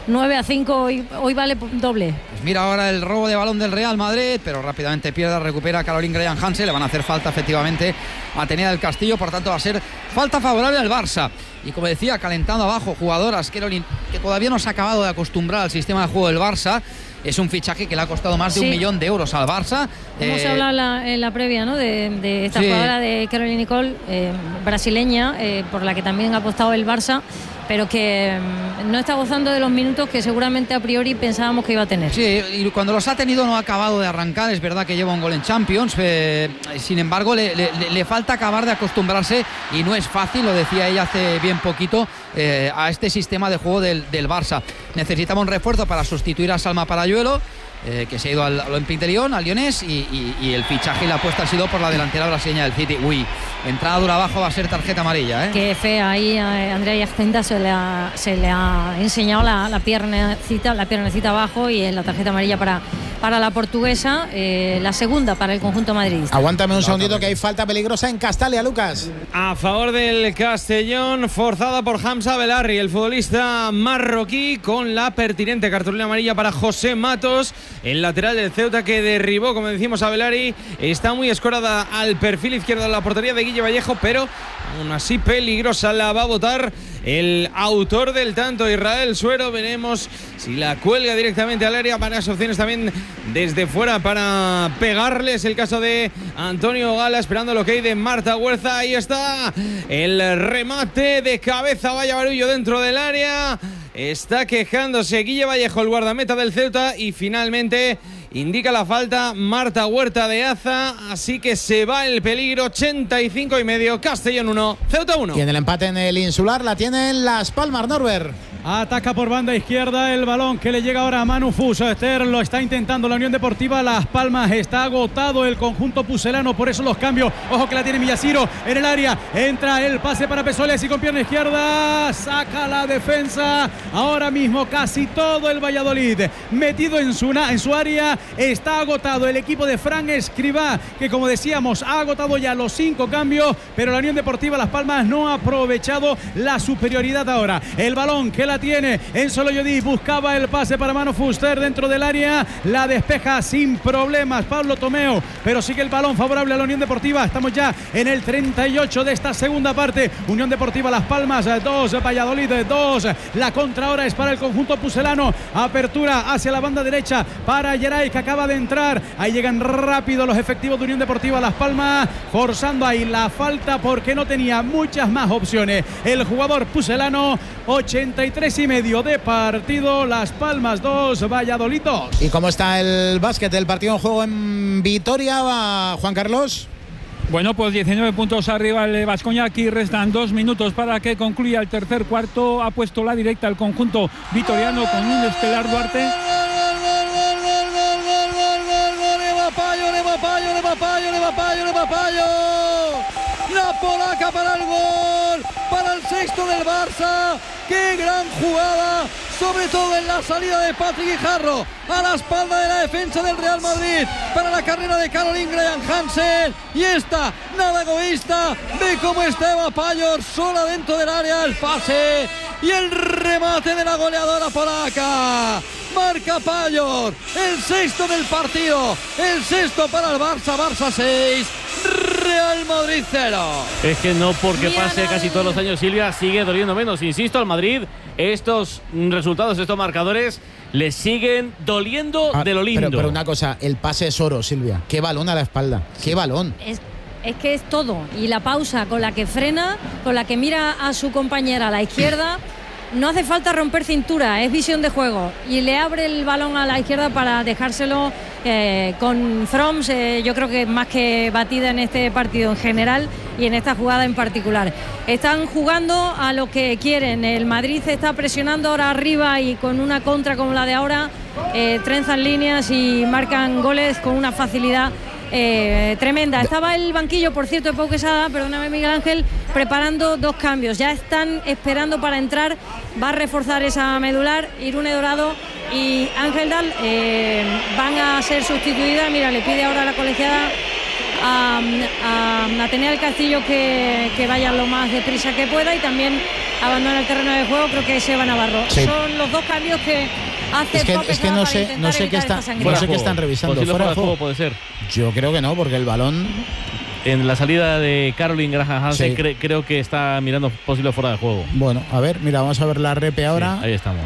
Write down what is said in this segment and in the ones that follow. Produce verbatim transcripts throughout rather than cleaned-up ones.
nueve a cinco, hoy, hoy vale doble. Pues mira ahora el robo de balón del Real Madrid, pero rápidamente pierde, recupera Caroline Graham Hansen. Le van a hacer falta efectivamente a Atenea del Castillo, por tanto va a ser falta favorable al Barça. Y como decía, calentando abajo jugadoras Caroline, que todavía no se ha acabado de acostumbrar al sistema de juego del Barça. Es un fichaje que le ha costado más de sí. un millón de euros al Barça. Hemos eh, hablado en la, en la previa, ¿no? de, de esta sí. jugadora de Caroline Nicole, eh, brasileña, eh, por la que también ha apostado el Barça, pero que um, no está gozando de los minutos que seguramente a priori pensábamos que iba a tener. Sí, y cuando los ha tenido no ha acabado de arrancar. Es verdad que lleva un gol en Champions, eh, sin embargo le, le, le falta acabar de acostumbrarse, y no es fácil, lo decía ella hace bien poquito, eh, a este sistema de juego del, del Barça. Necesitamos un refuerzo para sustituir a Salma Parayuelo, Eh, que se ha ido al Olympique de Lyon, al Lyonnais, y, y, y el fichaje y la apuesta ha sido por la delantera brasileña del City. Uy, entrada dura abajo, va a ser tarjeta amarilla, ¿eh? Qué fea ahí a Andrea Yacenta, se le ha, se le ha enseñado la, la piernecita, la piernecita abajo, y en la tarjeta amarilla para, para la portuguesa, eh, la segunda para el conjunto madridista. Aguántame un segundito que hay falta peligrosa en Castalia, Lucas. A favor del Castellón, forzada por Hamza Belarri, el futbolista marroquí, con la pertinente cartulina amarilla para José Matos, el lateral del Ceuta, que derribó, como decimos, a Belarri. Está muy escorada al perfil izquierdo de la portería de Guille Vallejo, pero aún así peligrosa. La va a botar el autor del tanto, Israel Suero. Veremos si la cuelga directamente al área. Varias opciones también desde fuera para pegarles. El caso de Antonio Gala, esperando lo que hay de Marta Huerza. Ahí está el remate de cabeza, vaya barullo dentro del área. Está quejándose Guille Vallejo, el guardameta del Ceuta, y finalmente indica la falta Marta Huerta de Aza, así que se va el peligro. Ochenta y cinco y medio, Castellón uno, Ceuta uno. Y en el empate en el Insular la tienen Las Palmas, Norbert. Ataca por banda izquierda el balón que le llega ahora a Manu Fuster. Lo está intentando la Unión Deportiva Las Palmas. Está agotado el conjunto pucelano, por eso los cambios. Ojo que la tiene Millaciro en el área. Entra el pase para Pesoles y con pierna izquierda saca la defensa. Ahora mismo casi todo el Valladolid metido en su, en su área. Está agotado el equipo de Fran Escribá, que como decíamos ha agotado ya los cinco cambios, pero la Unión Deportiva Las Palmas no ha aprovechado la superioridad ahora. El balón que la tiene en Solo Yodí, buscaba el pase para Manu Fuster dentro del área, la despeja sin problemas Pablo Tomeo, pero sigue el balón favorable a la Unión Deportiva. Estamos ya en el treinta y ocho de esta segunda parte. Unión Deportiva Las Palmas dos, Valladolid dos. La contra ahora es para el conjunto pucelano. Apertura hacia la banda derecha para Geray, que acaba de entrar. Ahí llegan rápido los efectivos de Unión Deportiva Las Palmas, forzando ahí la falta porque no tenía muchas más opciones el jugador pucelano. Ochenta y tres y medio de partido, Las Palmas dos, Valladolid dos. ¿Y cómo está el básquet del partido en juego en Vitoria, Juan Carlos? Bueno, pues diecinueve puntos arriba el Baskonia. Aquí restan dos minutos para que concluya el tercer cuarto. Ha puesto la directa el conjunto vitoriano con un estelar Duarte. La polaca para el gol, para el sexto del Barça. ¡Qué gran jugada! Sobre todo en la salida de Patrick Guijarro a la espalda de la defensa del Real Madrid para la carrera de Caroline Graham Hansen. Y esta, nada egoísta, ve cómo está Eva Payor sola dentro del área. El pase y el remate de la goleadora polaca. Marca Payor, el sexto del partido, el sexto para el Barça. Barça seis, Real Madrid cero. Es que no porque pase casi todos los años, Silvia, sigue doliendo menos. Insisto, al Madrid estos resultados, estos marcadores le siguen doliendo ah, de lo lindo. Pero, pero una cosa, el pase es oro, Silvia. Qué balón a la espalda, qué balón. Es, es que es todo. Y la pausa con la que frena, con la que mira a su compañera a la izquierda. No hace falta romper cintura, es visión de juego, y le abre el balón a la izquierda para dejárselo eh, con Froms. Eh, yo creo que más que batida en este partido en general y en esta jugada en particular. Están jugando a lo que quieren. El Madrid se está presionando ahora arriba y con una contra como la de ahora eh, trenzan líneas y marcan goles con una facilidad Eh, tremenda. Estaba el banquillo, por cierto, de Pau Quesada, perdóname Miguel Ángel, preparando dos cambios. Ya están esperando para entrar. Va a reforzar esa medular Irune Dorado y Ángel Dal. Eh, van a ser sustituidas. Mira, le pide ahora a la colegiada a, a Atenea del Castillo que, que vaya lo más deprisa que pueda, y también abandona el terreno de juego, creo que es Eva Navarro. Sí. Son los dos cambios que hace Es que, Pau es que no sé, no sé qué está, no sé qué están revisando. Posible ¿Fuera de juego? puede ser. Yo creo que no, porque el balón. En la salida de Caroline Graham Hansen Sí. cre creo que está mirando posible fuera de juego. Bueno, a ver, mira, vamos a ver la repe ahora. Sí, ahí estamos.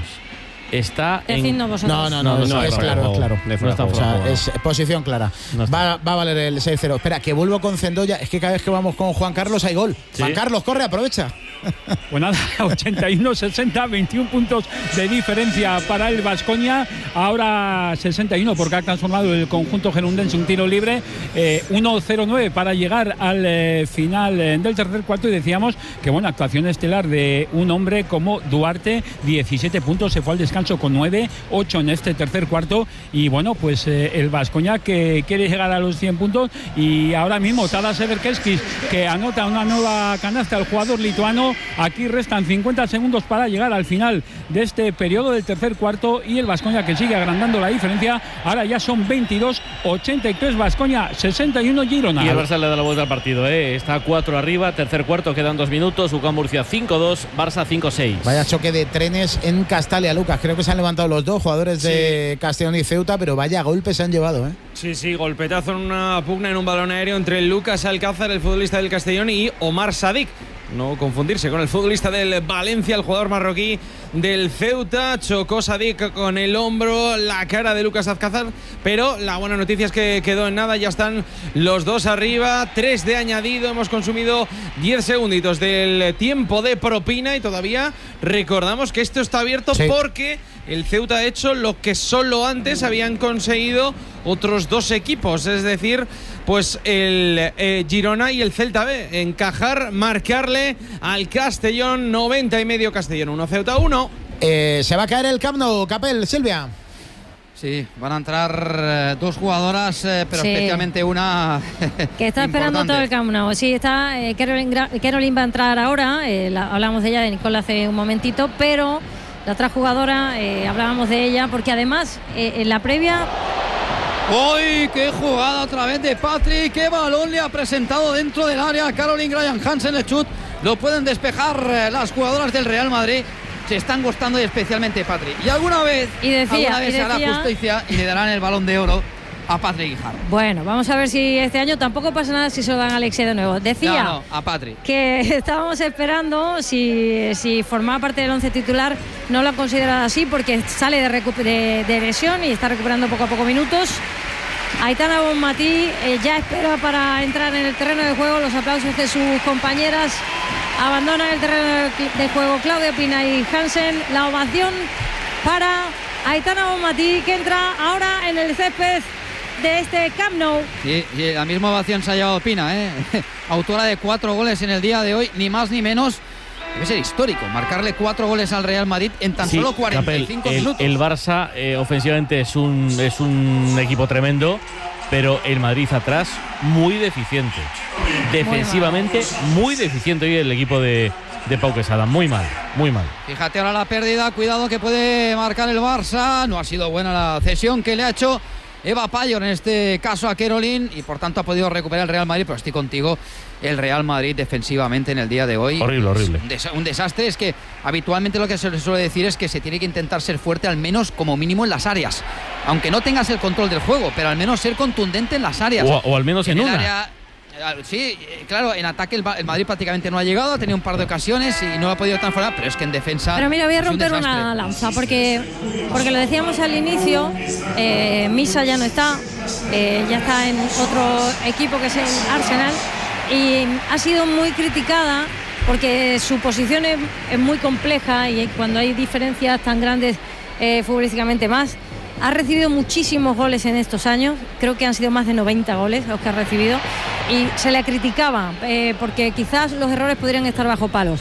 Está en... Decidnos vosotros. No, no, no, No, es, no, es no, claro, no, es claro. no está O fuera sea, de juego, es posición clara. No está. va, va a valer el seis cero. Espera, que vuelvo con Zendoya. Es que cada vez que vamos con Juan Carlos hay gol. Sí. Juan Carlos, corre, aprovecha. Pues nada, ochenta y uno sesenta, veintiún puntos de diferencia para el Baskonia. Ahora sesenta y uno porque ha transformado el conjunto gerundense un tiro libre. Eh, uno cero nueve para llegar al eh, final eh, del tercer cuarto. Y decíamos que, bueno, actuación estelar de un hombre como Duarte, diecisiete puntos, se fue al descanso con nueve, ocho en este tercer cuarto. Y bueno, pues eh, el Baskonia que quiere llegar a los cien puntos. Y ahora mismo Tadas Severkeskis, que anota una nueva canasta, el jugador lituano. Aquí restan cincuenta segundos para llegar al final de este periodo del tercer cuarto y el Baskonia que sigue agrandando la diferencia. Ahora ya son veintidós ochenta y tres Baskonia, sesenta y uno Girona. Y el Barça le da la vuelta al partido, ¿eh? Está a cuatro arriba, tercer cuarto, quedan dos minutos. U C A M Murcia cinco dos, Barça cinco seis. Vaya choque de trenes en Castalia, Lucas. Creo que se han levantado los dos jugadores sí. de Castellón y Ceuta, pero vaya golpes se han llevado, ¿eh? Sí, sí, golpetazo en una pugna en un balón aéreo entre Lucas Alcázar, el futbolista del Castellón, y Omar Sadik. No confundirse con el futbolista del Valencia, el jugador marroquí del Ceuta. Chocó Sadik con el hombro la cara de Lucas Alcázar, pero la buena noticia es que quedó en nada. Ya están los dos arriba, tres de añadido. Hemos consumido diez segunditos del tiempo de propina y todavía recordamos que esto está abierto sí. porque el Ceuta ha hecho lo que solo antes habían conseguido otros dos equipos, es decir, pues el eh, Girona y el Celta B, encajar, marcarle al Castellón. Noventa y medio Castellón, uno Ceuta uno. Eh, se va a caer el Camp Nou, Capel, Silvia. Sí, van a entrar eh, dos jugadoras, eh, pero sí. especialmente una que está esperando todo el Camp Nou. Sí, está eh, Caroline, Caroline va a entrar ahora, eh, la, hablamos de ella, de Nicole hace un momentito, pero la otra jugadora, eh, hablábamos de ella, porque además eh, en la previa... ¡Uy! ¡Qué jugada otra vez de Patrick! ¡Qué balón le ha presentado dentro del área! Caroline Graham Hansen, el chut. Lo pueden despejar eh, las jugadoras del Real Madrid. Se están gustando y especialmente Patrick. Y alguna vez, y decía, alguna vez y se decía, hará justicia y le darán el balón de oro a Patrick Guijarro. Bueno, vamos a ver si este año tampoco pasa nada si se lo dan a Alexia de nuevo. Decía no, no, a Patrick. Que estábamos esperando si, si formaba parte del once titular. No lo han considerado así porque sale de, de, de lesión y está recuperando poco a poco minutos. Aitana Bonmatí eh, ya espera para entrar en el terreno de juego. Los aplausos de sus compañeras. Abandonan el terreno de juego Claudia Pina y Hansen. La ovación para Aitana Bonmatí, que entra ahora en el césped de este Camp Nou. Sí, y la misma ovación se ha llevado Pina, ¿eh? Autora de cuatro goles en el día de hoy, ni más ni menos. Debe ser histórico, marcarle cuatro goles al Real Madrid en tan sí, solo cuarenta y cinco Capel, minutos. El, el Barça eh, ofensivamente es un, es un equipo tremendo, pero el Madrid atrás muy deficiente. Defensivamente muy, muy deficiente hoy el equipo de, de Pau Quesada, muy mal, muy mal. Fíjate ahora la pérdida, cuidado que puede marcar el Barça. No ha sido buena la cesión que le ha hecho Eva Payor en este caso a Caroline y por tanto ha podido recuperar el Real Madrid, pero estoy contigo, el Real Madrid defensivamente en el día de hoy horrible, horrible. Un, des un desastre. Es que habitualmente lo que se suele decir es que se tiene que intentar ser fuerte al menos como mínimo en las áreas, aunque no tengas el control del juego, pero al menos ser contundente en las áreas o, o al menos en, en una área. Sí, claro, en ataque el, el Madrid prácticamente no ha llegado, ha tenido un par de ocasiones y no ha podido transformar, pero es que en defensa. Pero mira, voy a romper un una lanza, porque, porque lo decíamos al inicio, eh, Misa ya no está, eh, ya está en otro equipo que es el Arsenal, y ha sido muy criticada porque su posición es, es muy compleja y cuando hay diferencias tan grandes eh, futbolísticamente más. Ha recibido muchísimos goles en estos años, creo que han sido más de noventa goles los que ha recibido, y se le criticaba eh, porque quizás los errores podrían estar bajo palos.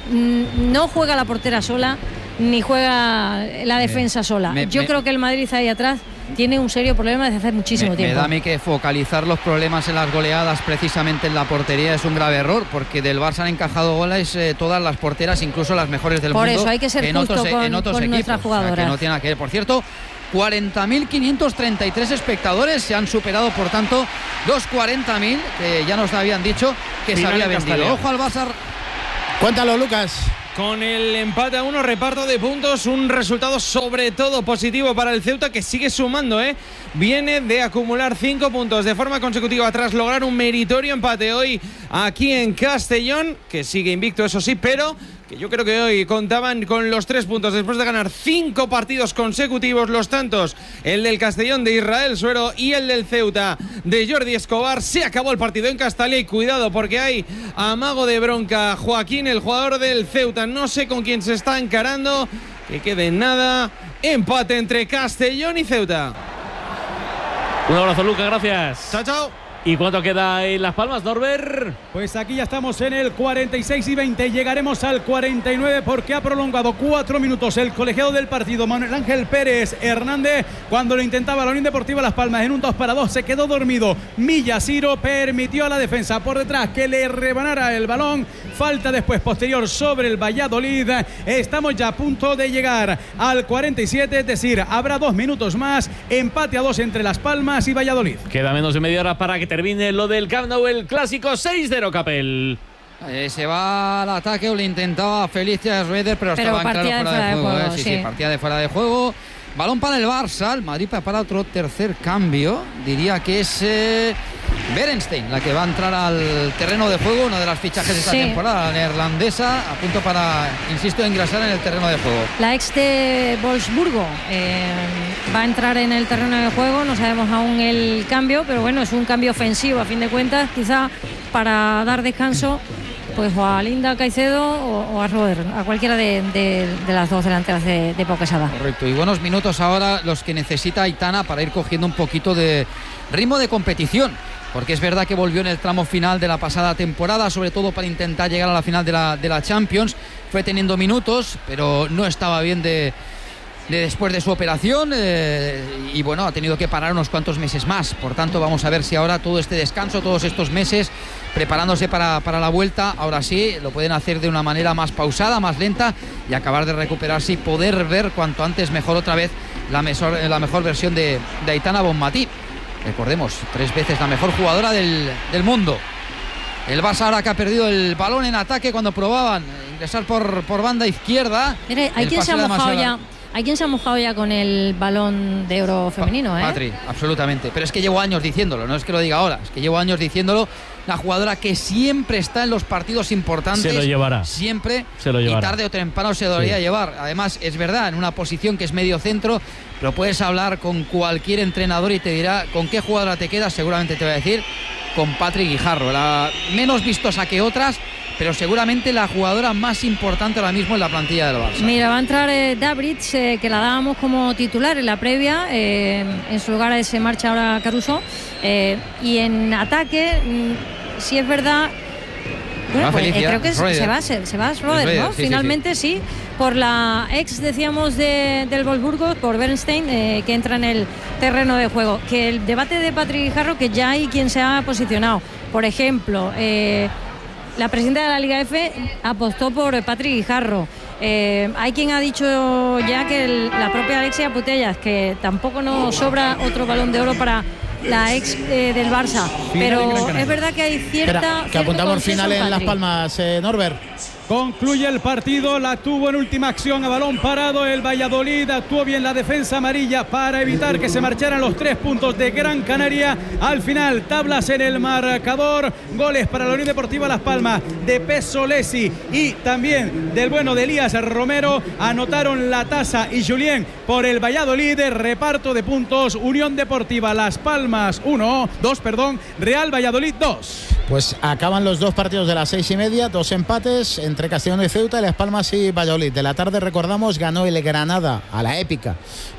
No juega la portera sola, ni juega la defensa me, sola. Me, Yo me, creo que el Madrid ahí atrás tiene un serio problema desde hace muchísimo me, tiempo. Me da a mí que focalizar los problemas en las goleadas precisamente en la portería es un grave error, porque del Barça han encajado goles eh, todas las porteras, incluso las mejores del Por mundo. Por eso hay que ser en justo otros, con, en otros con equipos, nuestras jugadoras. O sea, que no tiene nada que ver. Por cierto, cuarenta mil quinientos treinta y tres espectadores, se han superado por tanto los cuarenta mil que ya nos habían dicho que Final se había vendido. Ojo al Barça. Cuéntalo, Lucas. Con el empate a uno, reparto de puntos, un resultado sobre todo positivo para el Ceuta, que sigue sumando, ¿eh? Viene de acumular cinco puntos de forma consecutiva tras lograr un meritorio empate hoy aquí en Castellón, que sigue invicto, eso sí, pero que yo creo que hoy contaban con los tres puntos después de ganar cinco partidos consecutivos, los tantos, el del Castellón de Israel Suero y el del Ceuta de Jordi Escobar. Se acabó el partido en Castalia y cuidado porque hay amago de bronca. Joaquín, el jugador del Ceuta, no sé con quién se está encarando, que quede en nada. Empate entre Castellón y Ceuta. Un abrazo, Lucas, gracias. Chao, chao. ¿Y cuánto queda en Las Palmas, Norbert? Pues aquí ya estamos en el cuarenta y seis y veinte, llegaremos al cuarenta y nueve porque ha prolongado cuatro minutos el colegiado del partido, Manuel Ángel Pérez Hernández, cuando lo intentaba la Unión Deportiva Las Palmas en un dos para dos, se quedó dormido. Millaciro permitió a la defensa por detrás que le rebanara el balón, falta después posterior sobre el Valladolid. Estamos ya a punto de llegar al cuarenta y siete, es decir, habrá dos minutos más, empate a dos entre Las Palmas y Valladolid. Queda menos de media hora para que termine lo del Camp Nou, el clásico. Seis cero, Capel. Eh, se va al ataque, o le intentaba Felicia Schroeder, pero, pero estaba en claro fuera de, fuera de juego. juego eh. sí, sí. sí, partida de fuera de juego. Balón para el Barça, el Madrid prepara otro tercer cambio. Diría que es eh, Berenstein la que va a entrar al terreno de juego, una de las fichajes de esta sí. temporada, la neerlandesa, a punto para, insisto, ingresar en el terreno de juego. La ex de Wolfsburgo eh, va a entrar en el terreno de juego, no sabemos aún el cambio, pero bueno, es un cambio ofensivo a fin de cuentas, quizá para dar descanso pues o a Linda Caicedo o, o a Robert, a cualquiera de, de, de las dos delanteras de, de Pau Quesada. Correcto, y buenos minutos ahora los que necesita Aitana para ir cogiendo un poquito de ritmo de competición, porque es verdad que volvió en el tramo final de la pasada temporada, sobre todo para intentar llegar a la final de la, de la Champions, fue teniendo minutos, pero no estaba bien de, de después de su operación eh, y bueno, ha tenido que parar unos cuantos meses más, por tanto vamos a ver si ahora todo este descanso, todos estos meses preparándose para, para la vuelta, ahora sí lo pueden hacer de una manera más pausada, más lenta y acabar de recuperarse y poder ver cuanto antes mejor otra vez la mejor, la mejor versión de, de Aitana Bonmatí. Recordemos, tres veces la mejor jugadora del, del mundo. El Barça ahora que ha perdido el balón en ataque cuando probaban ingresar por, por banda izquierda. Mire, hay quien se ha mojado ya. Hay quien se ha mojado ya con el balón de oro femenino, ¿eh? Patri, absolutamente. Pero es que llevo años diciéndolo, no es que lo diga ahora, es que llevo años diciéndolo. La jugadora que siempre está en los partidos importantes. Se lo llevará. Siempre. Se lo llevará. Y tarde o temprano se lo debería sí. llevar. Además, es verdad, en una posición que es medio centro, pero puedes hablar con cualquier entrenador y te dirá con qué jugadora te quedas. Seguramente te va a decir con Patri Guijarro. La menos vistosa que otras, pero seguramente la jugadora más importante ahora mismo en la plantilla del Barça. Mira, va a entrar eh, Dabrich, eh, que la dábamos como titular en la previa, eh, en su lugar se marcha ahora Caruso, eh, y en ataque, mm, si es verdad, bueno, pues, eh, creo que se, se va, se, se va Schroeder, ¿no? Sí, finalmente sí, sí. sí, por la ex, decíamos, de, del Wolfsburgo, por Bernstein, eh, que entra en el terreno de juego. Que el debate de Patrick Guijarro, que ya hay quien se ha posicionado, por ejemplo, eh, la presidenta de la Liga F apostó por Patrick Guijarro. Eh, hay quien ha dicho ya que el, la propia Alexia Putellas, que tampoco nos sobra otro balón de oro para la ex eh, del Barça. Pero es verdad que hay cierta. Espera, que apuntamos final en Las Palmas, eh, Norbert. Concluye el partido, la tuvo en última acción a balón parado el Valladolid, actuó bien la defensa amarilla para evitar que se marcharan los tres puntos de Gran Canaria. Al final, tablas en el marcador, goles para la Unión Deportiva Las Palmas de Pesolesi y también del bueno de Elías Romero, anotaron la tasa y Julien por el Valladolid, reparto de puntos, Unión Deportiva Las Palmas uno, dos, perdón, Real Valladolid dos. Pues acaban los dos partidos de las seis y media, dos empates entre Castellón y Ceuta, y Las Palmas y Valladolid. De la tarde, recordamos, ganó el Granada a la épica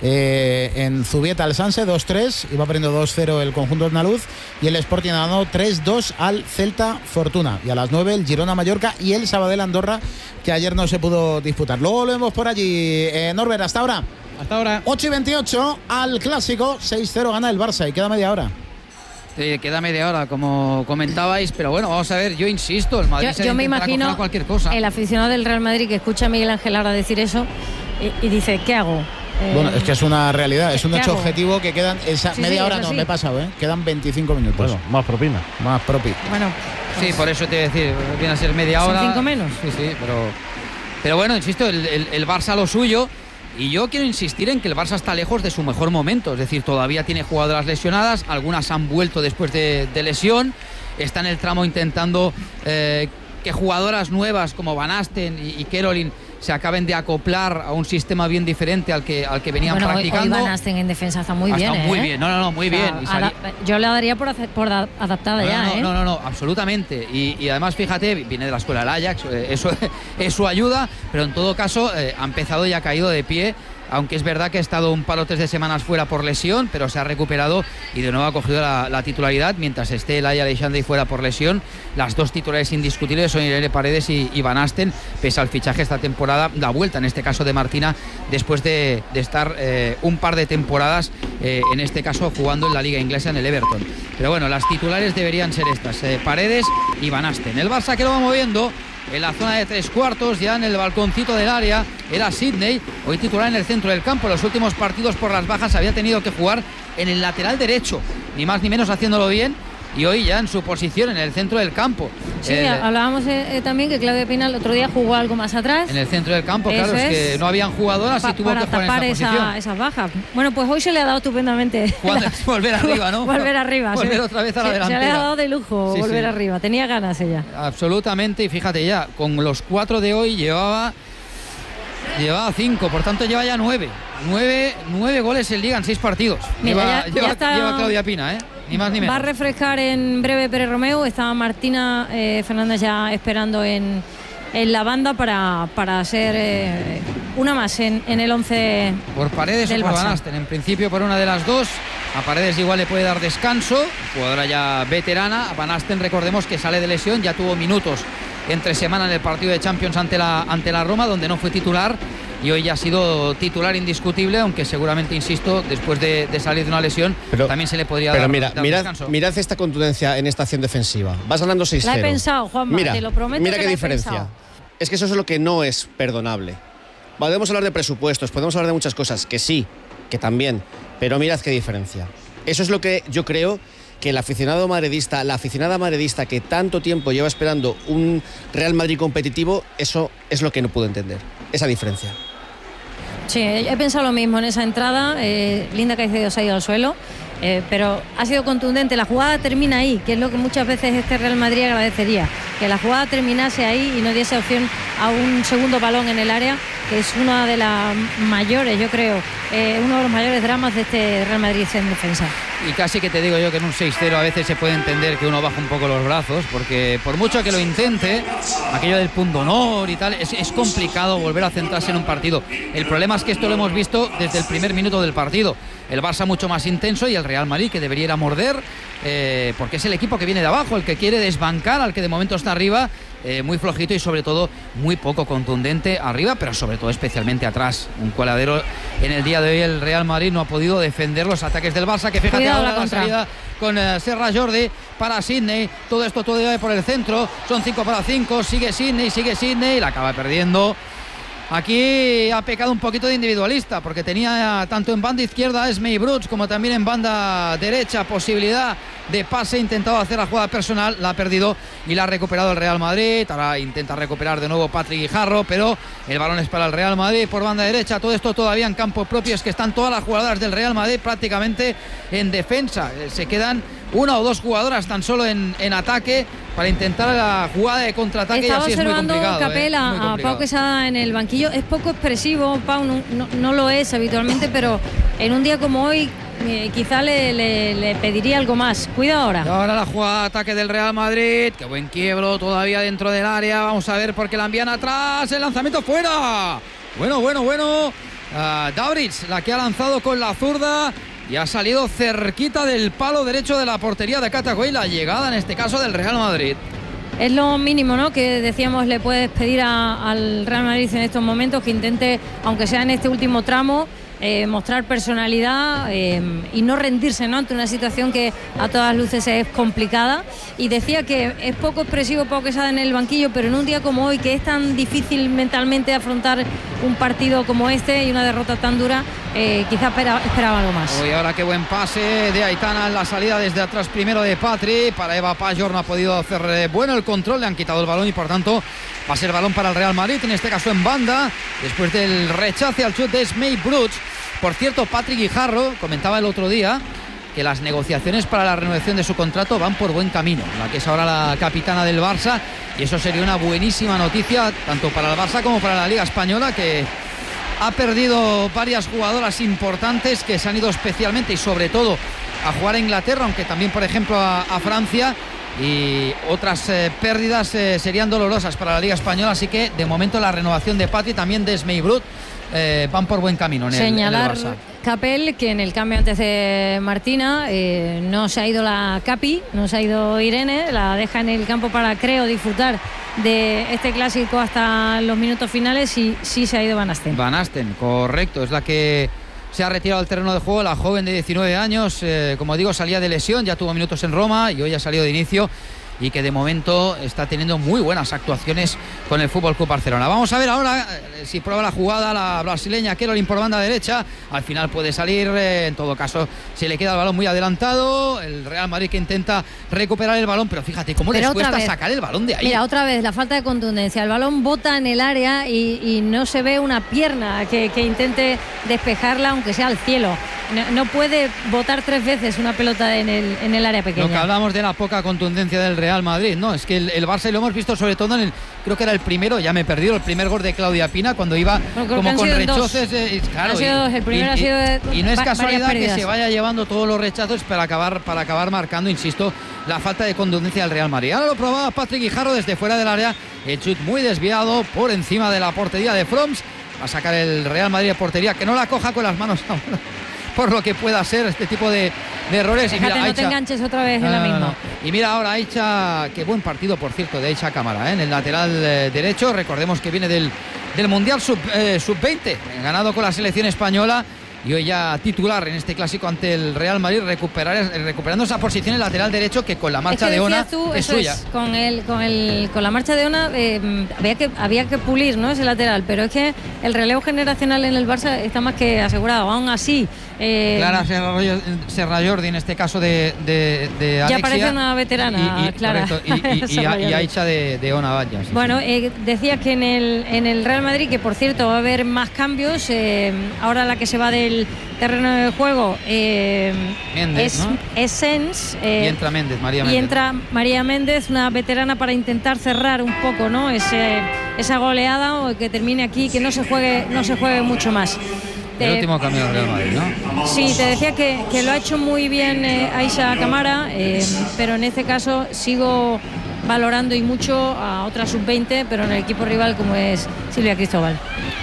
eh, en Zubieta al Sanse dos tres, iba perdiendo dos cero el conjunto andaluz, y el Sporting ganó tres dos al Celta Fortuna. Y a las nueve el Girona Mallorca y el Sabadell Andorra, que ayer no se pudo disputar. Luego lo vemos por allí. eh, Norbert, hasta ahora. Hasta ahora. ocho y veintiocho al clásico, seis cero gana el Barça y queda media hora. Sí, queda media hora, como comentabais, pero bueno, vamos a ver, yo insisto, el Madrid yo, se yo me imagino cualquier cosa. El aficionado del Real Madrid que escucha a Miguel Ángel ahora decir eso y, y dice, ¿qué hago? Eh, bueno, es que es una realidad, es un hecho hago? objetivo que quedan, esa, sí, media sí, hora no, sí. me he pasado, ¿eh? Quedan veinticinco minutos. Bueno, más propina. Más propi. Bueno, pues, sí, por eso te voy a decir, viene a ser media son hora. cinco menos. Sí, sí, pero Pero bueno, insisto, el, el, el Barça lo suyo. Y yo quiero insistir en que el Barça está lejos de su mejor momento. Es decir, todavía tiene jugadoras lesionadas. Algunas han vuelto después de, de lesión. Está en el tramo intentando eh, que jugadoras nuevas como Van Asten y, y Caroline se acaben de acoplar a un sistema bien diferente al que, al que venían bueno, practicando. Hoy Van Asten en defensa está muy ha bien. Está ¿eh? muy bien, no, no, no, muy o sea, bien. Y salí... Yo la daría por, hacer, por adaptada no, ya. No, ¿eh? no, no, no, absolutamente. Y, y además, fíjate, viene de la escuela del Ajax, eso, eso ayuda, pero en todo caso eh, ha empezado y ha caído de pie. Aunque es verdad que ha estado un par o tres de semanas fuera por lesión, pero se ha recuperado y de nuevo ha cogido la, la titularidad. Mientras esté el Aya Alexandre fuera por lesión, las dos titulares indiscutibles son Irene Paredes y, y Van Asten, pese al fichaje esta temporada, la vuelta en este caso de Martina, después de, de estar eh, un par de temporadas, eh, en este caso jugando en la Liga Inglesa en el Everton. Pero bueno, las titulares deberían ser estas, eh, Paredes y Van Asten. El Barça que lo va moviendo en la zona de tres cuartos, ya en el balconcito del área, era Sidney, hoy titular en el centro del campo. En los últimos partidos por las bajas había tenido que jugar en el lateral derecho, ni más ni menos haciéndolo bien, y hoy ya en su posición en el centro del campo. Sí, el, hablábamos eh, también que Claudia Pina el otro día jugó algo más atrás. En el centro del campo, Eso claro, es, es que no habían jugadoras pa, y tuvo para que jugar tapar en esa, esa posición. esas bajas. Bueno, pues hoy se le ha dado estupendamente. Cuando, la, volver arriba, ¿no? volver arriba. Volver se, otra vez a la se, delantera. Se le ha dado de lujo sí, volver sí. arriba. Tenía ganas ella. Absolutamente, y fíjate ya, con los cuatro de hoy llevaba llevaba cinco, por tanto lleva ya nueve. Nueve, nueve goles en Liga en seis partidos. Mira, lleva, ya, lleva, ya está, lleva Claudia Pina, ¿eh? Ni más ni menos. Va a refrescar en breve Pérez Romeu. Está Martina eh, Fernández ya esperando en, en la banda para, para ser eh, una más en, en el once. Por Paredes o por Van Asten. En principio por una de las dos. A Paredes igual le puede dar descanso, jugadora ya veterana. A Van Asten, recordemos que sale de lesión, ya tuvo minutos entre semana en el partido de Champions ante la, ante la Roma, donde no fue titular, y hoy ya ha sido titular indiscutible, aunque seguramente, insisto, después de, de salir de una lesión, pero, también se le podría pero dar, mira, dar mirad, descanso. Mirad esta contundencia en esta acción defensiva. Vas ganando seis cero. La he pensado, Juanma, mira, te lo prometo. Mira que qué la diferencia. He es que eso es lo que no es perdonable. Podemos hablar de presupuestos, podemos hablar de muchas cosas, que sí, que también, pero mirad qué diferencia. Eso es lo que yo creo que el aficionado madridista, la aficionada madridista que tanto tiempo lleva esperando un Real Madrid competitivo, eso es lo que no puedo entender, esa diferencia. Sí, he pensado lo mismo en esa entrada. eh, Linda Caicedo se ha ido al suelo, eh, pero ha sido contundente. La jugada termina ahí, que es lo que muchas veces este Real Madrid agradecería, que la jugada terminase ahí y no diese opción a un segundo balón en el área, que es una de las mayores, yo creo, eh, uno de los mayores dramas de este Real Madrid en defensa. Y casi que te digo yo que en un seis cero a veces se puede entender que uno baja un poco los brazos, porque por mucho que lo intente, aquello del punto honor y tal, es, es complicado volver a centrarse en un partido. El problema es que esto lo hemos visto desde el primer minuto del partido. El Barça mucho más intenso y el Real Madrid que debería ir a morder, eh, porque es el equipo que viene de abajo, el que quiere desbancar al que de momento está arriba, eh, muy flojito y sobre todo muy poco contundente arriba, pero sobre todo especialmente atrás. Un coladero en el día de hoy. El Real Madrid no ha podido defender los ataques del Barça, que fíjate Cuidado ahora la, la salida con uh, Serra Jordi para Sidney. Todo esto todavía por el centro, son cinco para cinco, sigue Sidney, sigue Sidney, la acaba perdiendo. Aquí ha pecado un poquito de individualista, porque tenía tanto en banda izquierda a Esmei Brooks como también en banda derecha posibilidad de pase. Intentado hacer la jugada personal, la ha perdido y la ha recuperado el Real Madrid. Ahora intenta recuperar de nuevo Patrick Guijarro, pero el balón es para el Real Madrid por banda derecha. Todo esto todavía en campo propio, es que están todas las jugadoras del Real Madrid prácticamente en defensa. Se quedan una o dos jugadoras tan solo en, en ataque para intentar la jugada de contraataque. Estaba y así observando es muy complicado, Capel eh, a, muy a complicado. Pau Quesada en el banquillo. Es poco expresivo, Pau, no, no, no lo es habitualmente, pero en un día como hoy eh, quizá le, le, le pediría algo más. Cuida ahora. Y ahora la jugada de ataque del Real Madrid. Qué buen quiebro todavía dentro del área. Vamos a ver por qué la envían atrás. El lanzamiento fuera. Bueno, bueno, bueno. Uh, Dabrich, la que ha lanzado con la zurda y ha salido cerquita del palo derecho de la portería de Catacuey. La llegada en este caso del Real Madrid. Es lo mínimo, ¿no?, que decíamos le puedes pedir a, al Real Madrid en estos momentos, que intente, aunque sea en este último tramo, eh, mostrar personalidad eh, y no rendirse, ¿no?, ante una situación que a todas luces es complicada. Y decía que es poco expresivo Pau Quesada en el banquillo, pero en un día como hoy, que es tan difícil mentalmente afrontar un partido como este y una derrota tan dura, eh, quizá espera, esperaba algo más. Uy, ahora qué buen pase de Aitana en la salida desde atrás primero de Patri. Para Eva Pajor no ha podido hacer eh, bueno el control, le han quitado el balón y por tanto Va a ser balón para el Real Madrid, en este caso en banda, después del rechace al chut de Smey Bruch. Por cierto, Patrick Guijarro comentaba el otro día que las negociaciones para la renovación de su contrato van por buen camino, la que es ahora la capitana del Barça, y eso sería una buenísima noticia tanto para el Barça como para la Liga Española, que ha perdido varias jugadoras importantes que se han ido especialmente y sobre todo a jugar a Inglaterra, aunque también por ejemplo a, a Francia, y otras eh, pérdidas eh, serían dolorosas para la Liga Española, así que de momento la renovación de Patti, también de Smey Bruch, eh, van por buen camino en el, Señalar, en el Barça. Capel, que en el cambio antes de Martina eh, no se ha ido la Capi, no se ha ido Irene, la deja en el campo para, creo, disfrutar de este clásico hasta los minutos finales, y sí se ha ido Van Asten. Van Asten, correcto, es la que se ha retirado del terreno de juego, la joven de diecinueve años, eh, como digo, salía de lesión, ya tuvo minutos en Roma y hoy ha salido de inicio, y que de momento está teniendo muy buenas actuaciones con el F C Barcelona. Vamos a ver ahora eh, si prueba la jugada la brasileña Caroline por banda derecha. Al final puede salir, eh, en todo caso se le queda el balón muy adelantado. El Real Madrid que intenta recuperar el balón, pero fíjate cómo les cuesta sacar el balón de ahí. Mira, otra vez la falta de contundencia. El balón bota en el área y, y no se ve una pierna que, que intente despejarla, aunque sea al cielo. No, no puede botar tres veces una pelota en el, en el área pequeña. Lo que hablamos de la poca contundencia del Real Madrid, no, es que el, el Barça, y lo hemos visto sobre todo en el, creo que era el primero, ya me he perdido, el primer gol de Claudia Pina, cuando iba bueno, como con rechazos, eh, claro, sido dos, el primero y, ha sido de, y no es casualidad que se vaya llevando todos los rechazos para acabar, para acabar marcando, insisto, la falta de contundencia del Real Madrid. Ahora lo probaba Patrick Guijarro desde fuera del área, el chut muy desviado por encima de la portería de Froms, va a sacar el Real Madrid de portería, que no la coja con las manos ahora, por lo que pueda ser este tipo de, de errores. Fíjate, y mira, no Aicha, te enganches otra vez no, en la misma. No, no. Y mira ahora Aicha, qué buen partido por cierto de Aicha Cámara, ¿eh? En el lateral eh, derecho, recordemos que viene del, del Mundial sub, eh, sub veinte, ganado con la selección española, y hoy ya titular en este clásico ante el Real Madrid, recuperar, recuperando esa posición en el lateral derecho, que con la marcha es que de Ona tú, es suya. Es, con, el, con, el, con la marcha de Ona eh, había, que, había que pulir, ¿no?, ese lateral, pero es que el relevo generacional en el Barça está más que asegurado. Aún así, eh, Clara Serra Jordi, en este caso de, de, de Alexia, ya parece una veterana, y, y, Clara. y, y, y, y Aicha de, de Ona Valla. Sí, bueno, sí. Eh, decías que en el, en el Real Madrid, que por cierto va a haber más cambios, eh, ahora la que se va del terreno de juego eh, Méndez, es, ¿no? es Sens, eh, y entra Méndez, María Méndez. Y entra María Méndez, una veterana, para intentar cerrar un poco, ¿no?, Ese, esa goleada, o que termine aquí, que no se juegue, no se juegue mucho más. El eh, último cambio del Real Madrid, ¿no? Sí, te decía que, que lo ha hecho muy bien eh, Aicha Cámara, eh, pero en este caso sigo valorando y mucho a otra sub veinte, pero en el equipo rival, como es Silvia Cristóbal.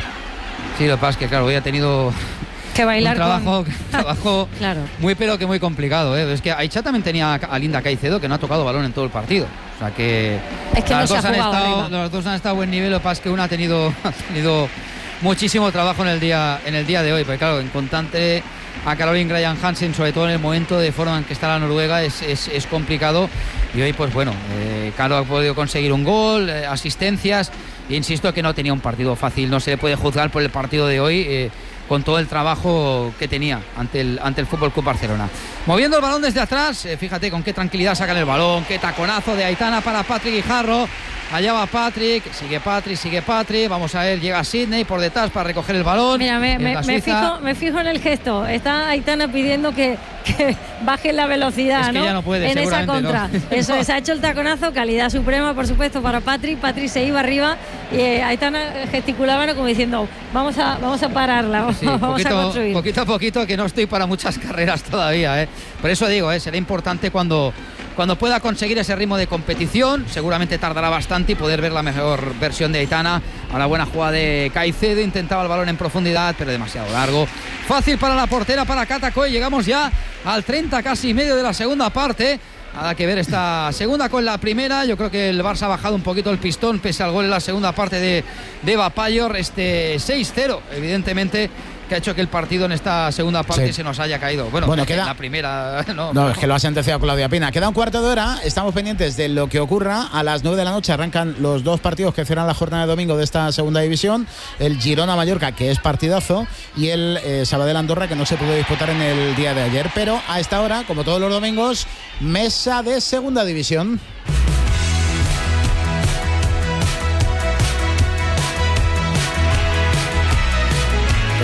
Sí, lo que pasa es que, claro, hoy ha tenido que bailar un trabajo, con... trabajo claro. muy pero que muy complicado, ¿eh? Es que Aicha también tenía a Linda Caicedo, que no ha tocado balón en todo el partido, o sea que, es que las, no dos se ha han jugado estado, los dos han estado a buen nivel. Lo que pasa es que una ha tenido, ha tenido muchísimo trabajo en el día en el día de hoy, porque claro, en constante a Caroline Graham Hansen, sobre todo en el momento de forma en que está la noruega, es, es, es complicado, y hoy pues bueno, eh, Caro ha podido conseguir un gol, eh, asistencias, e insisto que no tenía un partido fácil, no se le puede juzgar por el partido de hoy, eh, con todo el trabajo que tenía ante el, ante el F C Barcelona. Moviendo el balón desde atrás, eh, fíjate con qué tranquilidad sacan el balón, qué taconazo de Aitana para Patrick Guijarro. Allá va Patrick, sigue Patrick, sigue Patrick, vamos a ver, llega Sidney por detrás para recoger el balón. Mira, me, me, me, fijo, me fijo en el gesto, está Aitana pidiendo que, que baje la velocidad, es que ¿no? ya no puede, en esa contra. No. Eso es, ha hecho el taconazo, calidad suprema, por supuesto, para Patrick. Patrick se iba arriba y eh, Aitana gesticulaba, ¿no?, como diciendo, vamos a, vamos a pararla, sí, vamos poquito, a construir. Poquito a poquito, que no estoy para muchas carreras todavía, ¿eh? Por eso digo, ¿eh? será importante cuando, cuando pueda conseguir ese ritmo de competición. Seguramente tardará bastante, y poder ver la mejor versión de Aitana. A la buena jugada de Caicedo, intentaba el balón en profundidad, pero demasiado largo. Fácil para la portera, para Cata Coll. Llegamos ya al treinta, casi medio de la segunda parte. Nada que ver esta segunda con la primera. Yo creo que el Barça ha bajado un poquito el pistón pese al gol en la segunda parte de, de Eva Payor. Este seis cero, evidentemente, que ha hecho que el partido en esta segunda parte sí. se nos haya caído. Bueno, bueno queda la primera. No, no, es que lo ha sentenciado Claudia Pina. Queda un cuarto de hora. Estamos pendientes de lo que ocurra. A las nueve de la noche arrancan los dos partidos que cierran la jornada de domingo de esta segunda división. El Girona-Mallorca, que es partidazo, y el eh, Sabadell-Andorra, que no se pudo disputar en el día de ayer. Pero a esta hora, como todos los domingos, mesa de segunda división.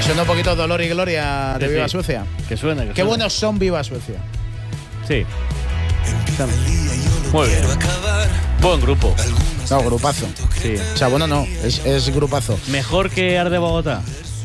suena un poquito Dolor y Gloria de Sí, Viva sí. Suecia. Que suena, que Qué suena. buenos son Viva Suecia. Sí. Muy bien. Buen grupo. No, grupazo. Sí. O sea, bueno, no, es, es grupazo. Mejor que Arde Bogotá.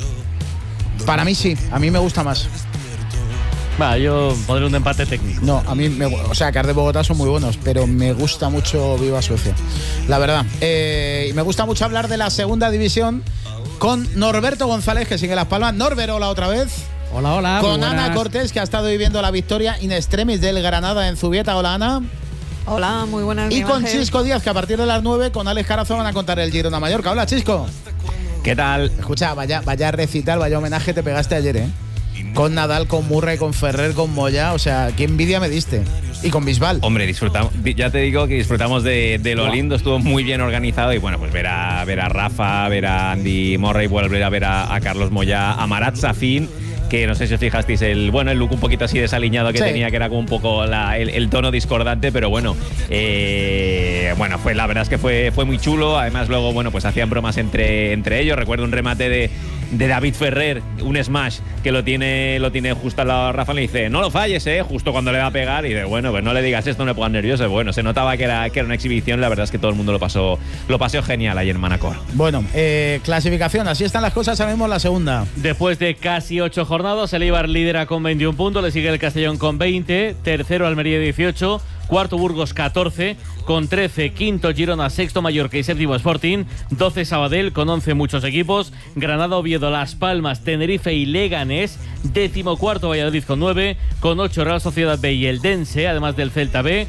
Para mí sí, a mí me gusta más. Va, yo pondré un empate técnico. No, a mí, me, o sea, que Arde Bogotá son muy buenos, pero me gusta mucho Viva Suecia, la verdad. Eh, y me gusta mucho hablar de la segunda división con Norberto González, que sigue Las Palmas. Norbert, hola otra vez. Hola, hola. Con muy Ana buenas. Cortés, que ha estado viviendo la victoria in extremis del Granada en Zubieta. Hola, Ana. Hola, muy buenas. Y Miguel con Ángel. Chisco Díaz, que a partir de las nueve con Alex Carazo van a contar el Girona Mallorca. Hola, Chisco. ¿Qué tal? Escucha, vaya, vaya recital, vaya homenaje te pegaste ayer, ¿eh? Con Nadal, con Murray, con Ferrer, con Moya. O sea, qué envidia me diste. Y con Bisbal. Hombre, disfrutamos, ya te digo que disfrutamos de, de lo Wow. lindo, estuvo muy bien organizado y bueno, pues ver a, ver a Rafa, ver a Andy Murray, volver a ver a, a Carlos Moya, a Marat Safin, que no sé si os fijasteis, el bueno el look un poquito así desaliñado que Sí. tenía, que era como un poco la- el, el tono discordante, pero bueno, eh, bueno, fue, la verdad es que fue, fue muy chulo. Además luego, bueno, pues hacían bromas entre, entre ellos. Recuerdo un remate de, de David Ferrer, un smash que lo tiene, lo tiene justo al lado de Rafa, le dice, no lo falles, eh, justo cuando le va a pegar, y dice, bueno, pues no le digas esto, no le pongas nervioso. Bueno, se notaba que era, que era una exhibición. La verdad es que todo el mundo lo pasó, lo pasó genial ayer en Manacor. Bueno, eh, clasificación, así están las cosas, ahora mismo en la segunda. Después de casi ocho jornadas, el Eibar lidera con veintiún puntos, le sigue el Castellón con veinte, tercero Almería dieciocho, cuarto Burgos catorce, con trece, quinto Girona, sexto Mallorca y séptimo Sporting, doce Sabadell con once muchos equipos, Granada, Oviedo, Las Palmas, Tenerife y Leganés, décimo cuarto Valladolid con nueve, con ocho Real Sociedad B y el Dense, además del Celta B.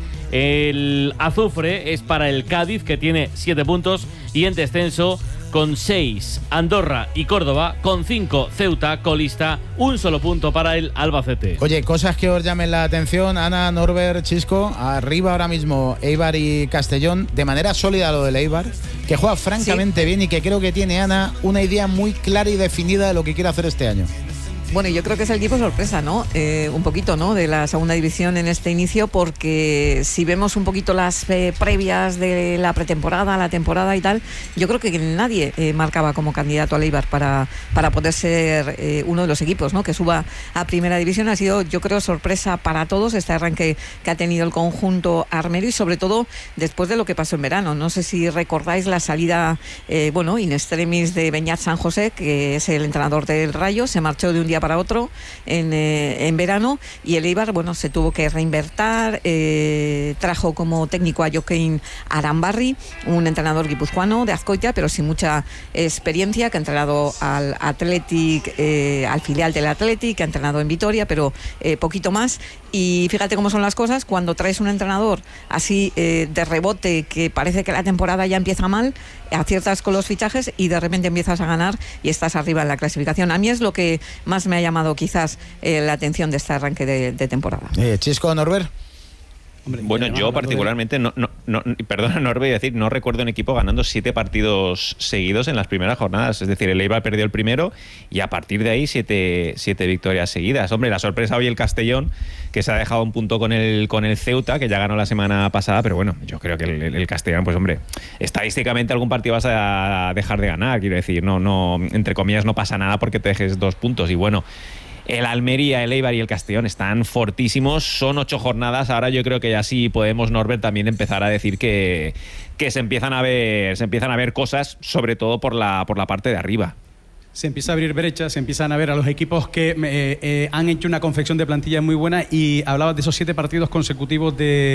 El azufre es para el Cádiz, que tiene siete puntos, y en descenso con seis Andorra y Córdoba, con cinco Ceuta, colista, un solo punto para el Albacete. Oye, cosas que os llamen la atención, Ana, Norbert, Chisco. Arriba ahora mismo Eibar y Castellón, de manera sólida lo del Eibar, que juega francamente bien y que creo que tiene, Ana, una idea muy clara y definida de lo que quiere hacer este año. Bueno, yo creo que es el equipo sorpresa, ¿no? Eh, un poquito, ¿no? De la segunda división en este inicio, porque si vemos un poquito las eh, previas de la pretemporada, la temporada y tal, yo creo que nadie eh, marcaba como candidato al Eibar para, para poder ser eh, uno de los equipos, ¿no? Que suba a primera división. Ha sido, yo creo, sorpresa para todos este arranque que ha tenido el conjunto armero, y sobre todo después de lo que pasó en verano. No sé si recordáis la salida, eh, bueno, in extremis de Beñat San José, que es el entrenador del Rayo, se marchó de un día para otro en, eh, en verano, y el Eibar, bueno, se tuvo que reinvertir, eh, trajo como técnico a Joaquín Arambarri, un entrenador guipuzcoano de Azcoitia, pero sin mucha experiencia, que ha entrenado al Athletic, eh, al filial del Athletic, que ha entrenado en Vitoria, pero eh, poquito más. Y fíjate cómo son las cosas, cuando traes un entrenador así eh, de rebote, que parece que la temporada ya empieza mal, aciertas con los fichajes y de repente empiezas a ganar y estás arriba en la clasificación. A mí es lo que más me ha llamado quizás eh, la atención de este arranque de, de temporada. Eh, Chisco, Norbert. Hombre, Bueno, ya yo hablando de- particularmente, no, no, no, perdona, no voy a decir, no recuerdo un equipo ganando siete partidos seguidos en las primeras jornadas. Es decir, el Eibar perdió el primero y a partir de ahí siete, siete victorias seguidas. Hombre, la sorpresa hoy el Castellón, que se ha dejado un punto con el, con el Ceuta, que ya ganó la semana pasada, pero bueno, yo creo que el, el Castellón, pues hombre, estadísticamente algún partido vas a dejar de ganar, quiero decir, no, no, entre comillas, no pasa nada porque te dejes dos puntos. Y bueno, el Almería, el Eibar y el Castellón están fortísimos. Son ocho jornadas. Ahora yo creo que ya sí podemos, Norbert, también empezar a decir que, que se empiezan a ver, se empiezan a ver cosas, sobre todo por la, por la parte de arriba. Se empieza a abrir brechas, se empiezan a ver a los equipos que eh, eh, han hecho una confección de plantilla muy buena, y hablabas de esos siete partidos consecutivos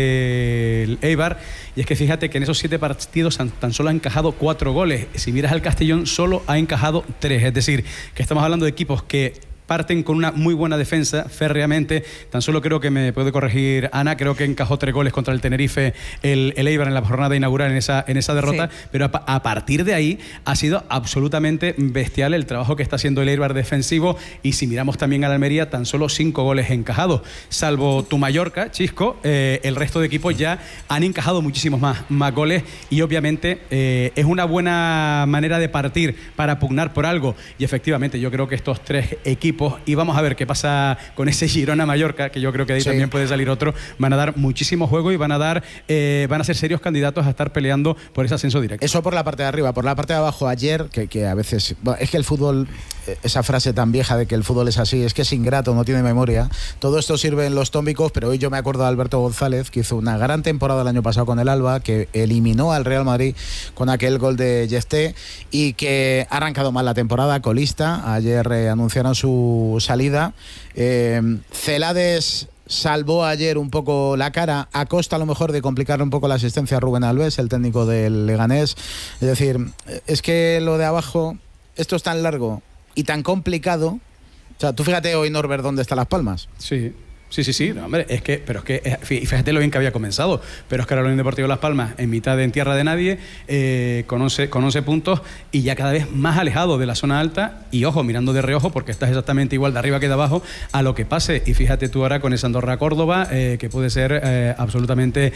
del Eibar, y es que fíjate que en esos siete partidos han, tan solo ha encajado cuatro goles. Si miras al Castellón, solo ha encajado tres, es decir, que estamos hablando de equipos que parten con una muy buena defensa, férreamente. Tan solo creo que me puede corregir Ana, creo que encajó tres goles contra el Tenerife el, el Eibar en la jornada inaugural en esa, en esa derrota, sí. Pero a, a partir de ahí ha sido absolutamente bestial el trabajo que está haciendo el Eibar defensivo. Y si miramos también a la Almería, tan solo cinco goles encajados, salvo tu Mallorca, Chisco, eh, el resto de equipos ya han encajado muchísimos más, más goles, y obviamente eh, es una buena manera de partir para pugnar por algo. Y efectivamente yo creo que estos tres equipos, y vamos a ver qué pasa con ese Girona-Mallorca, que yo creo que de ahí sí. también puede salir otro, van a dar muchísimo juego y van a dar eh, van a ser serios candidatos a estar peleando por ese ascenso directo. Eso por la parte de arriba. Por la parte de abajo, ayer, que, que a veces... Bueno, es que el fútbol esa frase tan vieja de que el fútbol es así, es que es ingrato, no tiene memoria. Todo esto sirve en los tópicos, pero hoy yo me acuerdo de Alberto González, que hizo una gran temporada el año pasado con el Alba, que eliminó al Real Madrid con aquel gol de Yesté y que ha arrancado mal la temporada, colista. Ayer eh, anunciaron su salida. Eh, Celades salvó ayer un poco la cara, a costa a lo mejor de complicar un poco la asistencia a Rubén Alves, el técnico del Leganés. Es decir, es que lo de abajo, esto es tan largo y tan complicado. O sea, tú fíjate hoy, Norbert, dónde están Las Palmas. Sí. Sí, sí, sí, no, hombre, es que, pero es que, fíjate lo bien que había comenzado, pero es que ahora la Unión Deportiva Las Palmas, en mitad de en tierra de nadie, eh, con, once, con once puntos y ya cada vez más alejado de la zona alta y, ojo, mirando de reojo, porque estás exactamente igual de arriba que de abajo a lo que pase. Y fíjate tú ahora con esa Andorra Córdoba, eh, que puede ser eh, absolutamente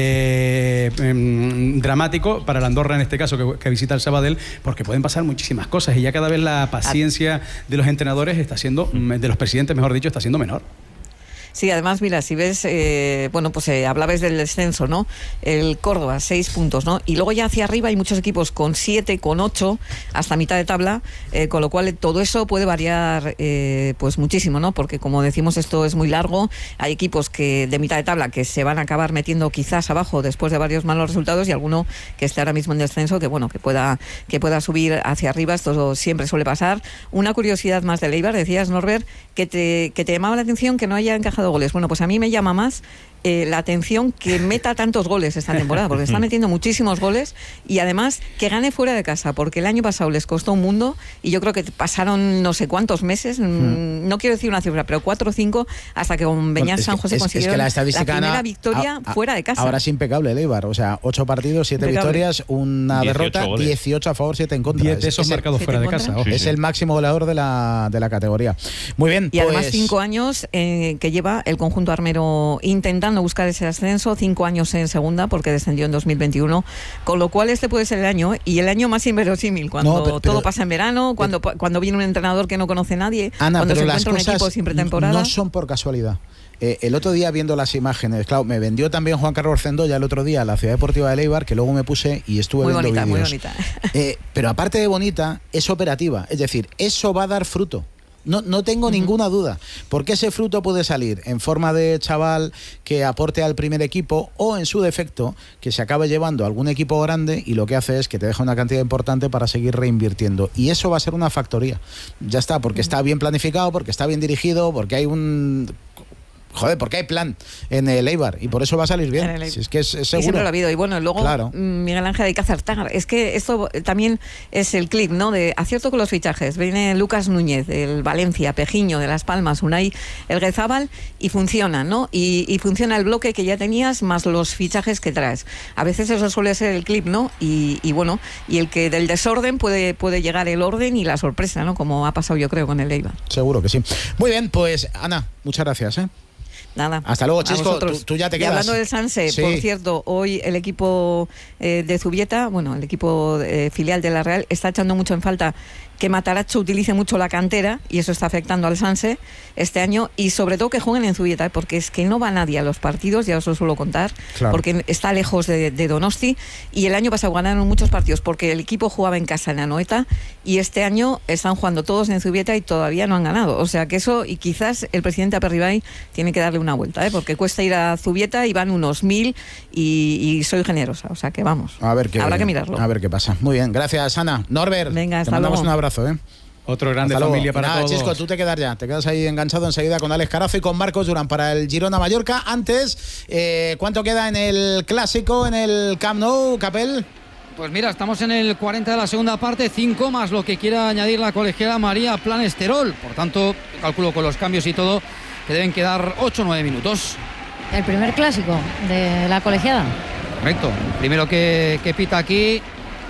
eh, eh, dramático para la Andorra en este caso, que, que visita el Sabadell, porque pueden pasar muchísimas cosas y ya cada vez la paciencia de los entrenadores está siendo, de los presidentes, mejor dicho, está siendo menor. Sí, además, mira, si ves, eh, bueno, pues eh, hablabas del descenso, ¿no? El Córdoba, seis puntos, ¿no? Y luego ya hacia arriba hay muchos equipos con siete, con ocho, hasta mitad de tabla, eh, con lo cual todo eso puede variar, eh, pues muchísimo, ¿no? Porque como decimos, esto es muy largo, hay equipos que de mitad de tabla que se van a acabar metiendo quizás abajo después de varios malos resultados y alguno que esté ahora mismo en descenso, que bueno, que pueda, que pueda subir hacia arriba, esto siempre suele pasar. Una curiosidad más del Eibar, decías, Norbert, que te, que te llamaba la atención que no haya encajado goles. Bueno, pues a mí me llama más eh, la atención que meta tantos goles esta temporada, porque está metiendo muchísimos goles y además que gane fuera de casa, porque el año pasado les costó un mundo y yo creo que pasaron no sé cuántos meses, hmm. no quiero decir una cifra, pero cuatro o cinco, hasta que con Beñat San José consiguieron es que la, estadística la primera Ana, victoria a, a, fuera de casa. Ahora es impecable el Eibar, o sea, ocho partidos, siete impecable. victorias, una derrota, goles. dieciocho a favor, siete en contra. diez de esos marcados fuera de casa. Sí, es sí. el máximo goleador de la, de la categoría. Muy bien. Y pues, además cinco años eh, que lleva el conjunto armero intentando buscar ese ascenso, cinco años en segunda porque descendió en dos mil veintiuno, con lo cual este puede ser el año y el año más inverosímil, cuando no, pero, pero, todo pasa en verano, cuando, pero, cuando viene un entrenador que no conoce a nadie, Ana, cuando se las encuentra un equipo sin pretemporada. No son por casualidad. Eh, el otro día viendo las imágenes, claro, me vendió también Juan Carlos Centolla el otro día a la Ciudad Deportiva de Eibar, que luego me puse y estuve muy viendo bonita, vídeos. Muy bonita, eh, pero aparte de bonita, es operativa, es decir, eso va a dar fruto. No, no tengo uh-huh. ninguna duda, porque ese fruto puede salir en forma de chaval que aporte al primer equipo o en su defecto que se acabe llevando a algún equipo grande y lo que hace es que te deja una cantidad importante para seguir reinvirtiendo y eso va a ser una factoría, ya está, porque uh-huh. está bien planificado, porque está bien dirigido, porque hay un... Joder, porque hay plan en el Eibar y por eso va a salir bien. Si es que es, es seguro. Y siempre lo ha habido. Y bueno, luego, claro. Miguel Ángel, hay que acertar. Es que esto también es el clip, ¿no? De acierto con los fichajes. Viene Lucas Núñez, del Valencia, Pejiño, de Las Palmas, Unai Elguezábal, y funciona, ¿no? Y, y funciona el bloque que ya tenías más los fichajes que traes. A veces eso suele ser el clip, ¿no? Y, y bueno, y el que del desorden puede, puede llegar el orden y la sorpresa, ¿no? Como ha pasado, yo creo, con el Eibar. Seguro que sí. Muy bien, pues Ana, muchas gracias, ¿eh? Nada. Hasta luego, Chisco. Tú, tú ya te quedas. Y hablando del Sanse, sí. por cierto, hoy el equipo eh, de Zubieta, bueno, el equipo eh, filial de la Real, está echando mucho en falta que Matarazzo utilice mucho la cantera y eso está afectando al Sanse este año y sobre todo que jueguen en Zubieta, ¿eh? Porque es que no va nadie a los partidos, ya os lo suelo contar, claro. Porque está lejos de, de Donosti y el año pasado ganaron muchos partidos porque el equipo jugaba en casa en Anoeta y este año están jugando todos en Zubieta y todavía no han ganado, o sea que eso, y quizás el presidente Aperribay tiene que darle una vuelta, ¿eh? Porque cuesta ir a Zubieta y van unos mil y, y soy generosa, o sea que vamos, a ver qué, habrá que mirarlo. A ver qué pasa. Muy bien, gracias Ana. Norbert, venga, hasta te mandamos luego. un abrazo. ¿eh? Otro grande Hasta familia luego. para Nada, todos. Chisco, tú te quedas ya, te quedas ahí enganchado enseguida con Alex Carazo y con Marcos Durán para el Girona Mallorca. Antes, eh, ¿cuánto queda en el clásico, en el Camp Nou, Capel? Pues mira, estamos en el cuarenta de la segunda parte, cinco más lo que quiera añadir la colegiala María Planesterol. Por tanto, calculo con los cambios y todo que deben quedar ocho o nueve minutos. El primer clásico de la colegiada. Correcto, primero que, que pita aquí.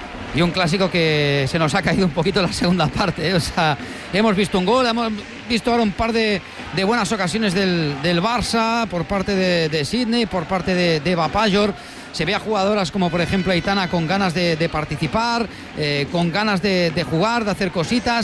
Y un clásico que se nos ha caído un poquito en la segunda parte, ¿eh? O sea, hemos visto un gol, hemos visto ahora un par de, de buenas ocasiones del, del Barça, por parte de, de Sidney, por parte de, de Eva Payor. Se ve a jugadoras como por ejemplo Aitana con ganas de, de participar, eh, con ganas de, de jugar, de hacer cositas.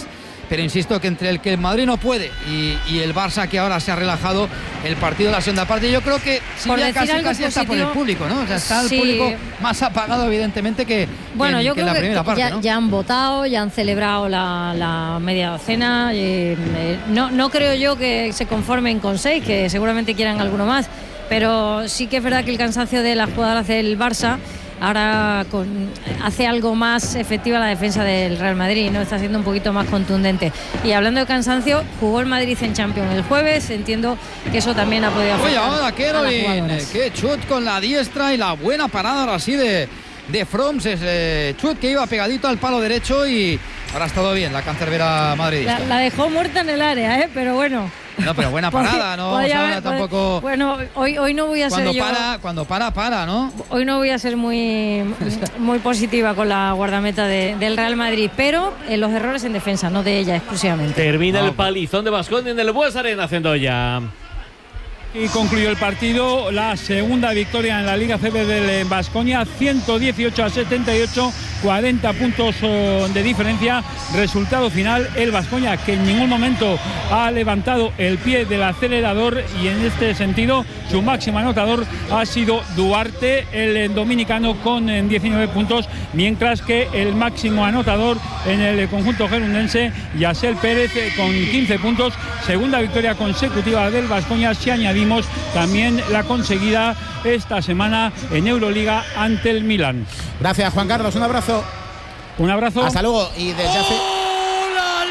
pero insisto que entre el que el Madrid no puede y, y el Barça que ahora se ha relajado, el partido de la segunda parte, yo creo que sí, por ya decir casi, algo casi está por el positivo, público, ¿no? O sea, está sí. el público más apagado evidentemente que, bueno, que, yo que creo en la que primera parte, ya, ¿no? ya han votado, ya han celebrado la, la media docena. Eh, eh, no, no creo yo que se conformen con seis, que seguramente quieran alguno más, pero sí que es verdad que el cansancio de las jugadoras del Barça ahora con, hace algo más efectiva la defensa del Real Madrid, ¿no? Está siendo un poquito más contundente. Y hablando de cansancio, jugó el Madrid en Champions el jueves, entiendo que eso también ha podido afectar. Oye, ahora Kerolin, a las qué chut con la diestra y la buena parada ahora sí de, de Froms, es eh, chut que iba pegadito al palo derecho y ahora ha estado bien la cancerbera madridista. La, la dejó muerta en el área, ¿eh? Pero bueno. No, pero buena parada, no vamos a tampoco. Bueno, hoy, hoy no voy a cuando ser yo. Para, cuando para, para, ¿no? Hoy no voy a ser muy, muy positiva con la guardameta de, del Real Madrid, pero en los errores en defensa, no de ella exclusivamente. Termina no, el palizón de Baskonia en el Bues Arena, haciendo ya. Y concluyó el partido, la segunda victoria en la Liga C B del Baskonia, ciento dieciocho a setenta y ocho, cuarenta puntos de diferencia. Resultado final, el Baskonia que en ningún momento ha levantado el pie del acelerador, y en este sentido su máximo anotador ha sido Duarte, el dominicano, con diecinueve puntos, mientras que el máximo anotador en el conjunto gerundense, Yasel Pérez, con quince puntos. Segunda victoria consecutiva del Baskonia, si añadimos también la conseguida esta semana en Euroliga ante el Milan. Gracias, Juan Carlos, un abrazo. Un abrazo. Hasta luego. Y desde hace... ¡Oh, la,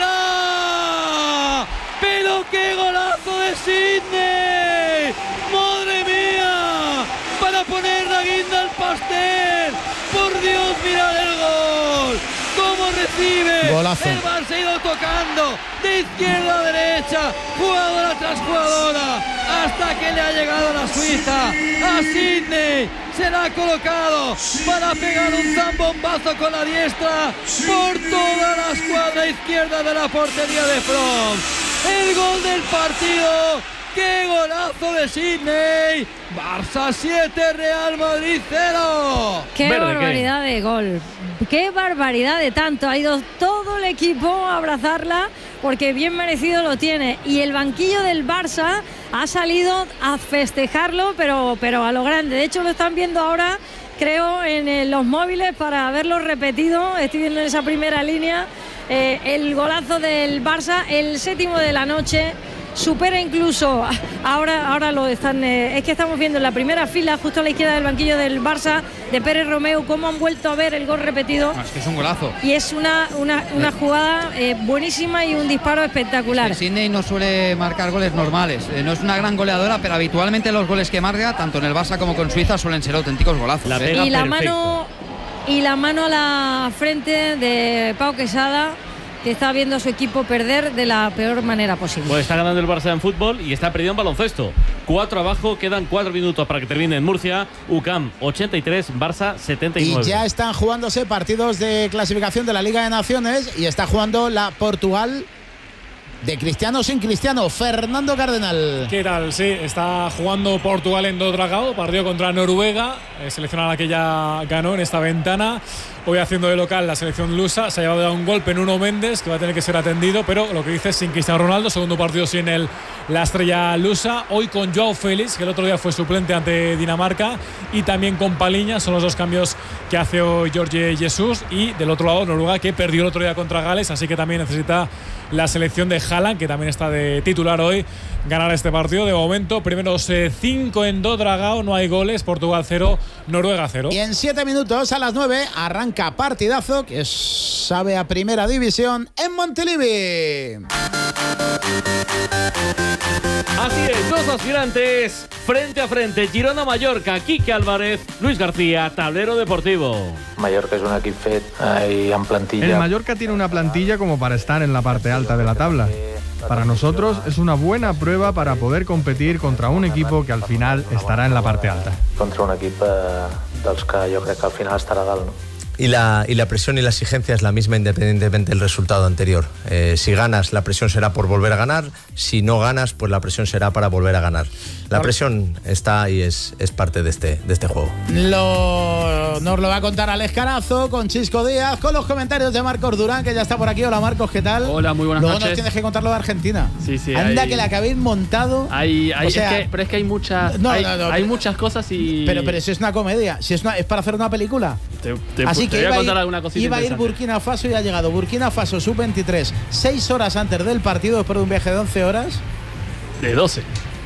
la! ¡Pero qué golazo de Sidney! ¡Madre mía! Para poner la guinda al pastel. ¡Por Dios, mirad el gol! ¿Cómo recibe? Golazo. El Barça ha ido tocando de izquierda a derecha, jugadora tras jugadora, hasta que le ha llegado la Suiza a Sidney. Se la ha colocado para pegar un zambombazo con la diestra por toda la escuadra izquierda de la portería de From. El gol del partido. ¡Qué golazo de Sidney! Barça siete, Real Madrid cero. ¡Qué Verde, barbaridad ¿qué? de gol! ¡Qué barbaridad de tanto! Ha ido todo el equipo a abrazarla porque bien merecido lo tiene. Y el banquillo del Barça ha salido a festejarlo, pero, pero a lo grande. De hecho, lo están viendo ahora, creo, en, en los móviles para verlo repetido. Estoy viendo en esa primera línea eh, el golazo del Barça, el séptimo de la noche. Supera incluso, ahora, ahora lo están, eh, es que estamos viendo en la primera fila, justo a la izquierda del banquillo del Barça, de Pérez Romeu, cómo han vuelto a ver el gol repetido. No, es que es un golazo. Y es una, una, una jugada eh, buenísima y un disparo espectacular. Es que Sidney no suele marcar goles normales, eh, no es una gran goleadora, pero habitualmente los goles que marca, tanto en el Barça como con Suiza, suelen ser auténticos golazos. La ¿eh? pega Y la perfecto. mano y la mano a la frente de Pau Quesada, que está viendo a su equipo perder de la peor manera posible. Pues está ganando el Barça en fútbol y está perdiendo en baloncesto. Cuatro abajo, quedan cuatro minutos para que termine en Murcia. U C A M ochenta y tres, Barça setenta y nueve. Y ya están jugándose partidos de clasificación de la Liga de Naciones y está jugando la Portugal de Cristiano sin Cristiano. Fernando Cardenal. ¿Qué tal? Sí, está jugando Portugal en Dragao, partido contra Noruega, eh, selección a la que ya ganó en esta ventana. Hoy haciendo de local la selección lusa, se ha llevado ya un golpe en Nuno Méndez, que va a tener que ser atendido, pero lo que dice es sin Cristiano Ronaldo, segundo partido sin el, la estrella lusa. Hoy con Joao Félix, que el otro día fue suplente ante Dinamarca, y también con Paliña, son los dos cambios que hace hoy Jorge Jesús. Y del otro lado, Noruega, que perdió el otro día contra Gales, así que también necesita la selección de Haaland, que también está de titular hoy, ganar este partido. De momento, primeros eh, cinco en Dragao, no hay goles, Portugal cero, Noruega cero. Y en siete minutos a las nueve arranca partidazo que sabe a primera división en Montilivi. Así es, dos aspirantes frente a frente. Girona-Mallorca, Quique Álvarez, Luis García, Tablero Deportivo. Mallorca es un equip fet eh, y en plantilla. El Mallorca tiene una plantilla como para estar en la parte alta de la tabla. Para nosotros es una buena prueba para poder competir contra un equipo que al final estará en la parte alta. Contra un equip eh, dels que jo crec que al final estarà dalt, no? y la, y la presión y la exigencia es la misma independientemente del resultado anterior. Eh, si ganas, la presión será por volver a ganar. Si no ganas, pues la presión será para volver a ganar. La presión está y es, es parte de este, de este juego. Lo, nos lo va a contar Alex Carazo con Chisco Díaz, con los comentarios de Marcos Durán, que ya está por aquí. Hola Marcos, ¿qué tal? Hola, muy buenas Luego noches. nos tienes que contar lo de Argentina. Sí, sí. Anda hay, que la que habéis montado. Hay, hay, o sea, es que, pero es que hay muchas, no, hay, no, no, hay muchas cosas y. Pero, pero si es una comedia, si es, una, es para hacer una película. Te, te, Así te que voy a iba contar ir, alguna cosita iba a ir interesante. Burkina Faso y ha llegado Burkina Faso sub veintitrés, seis horas antes del partido, después de un viaje de once horas. De doce.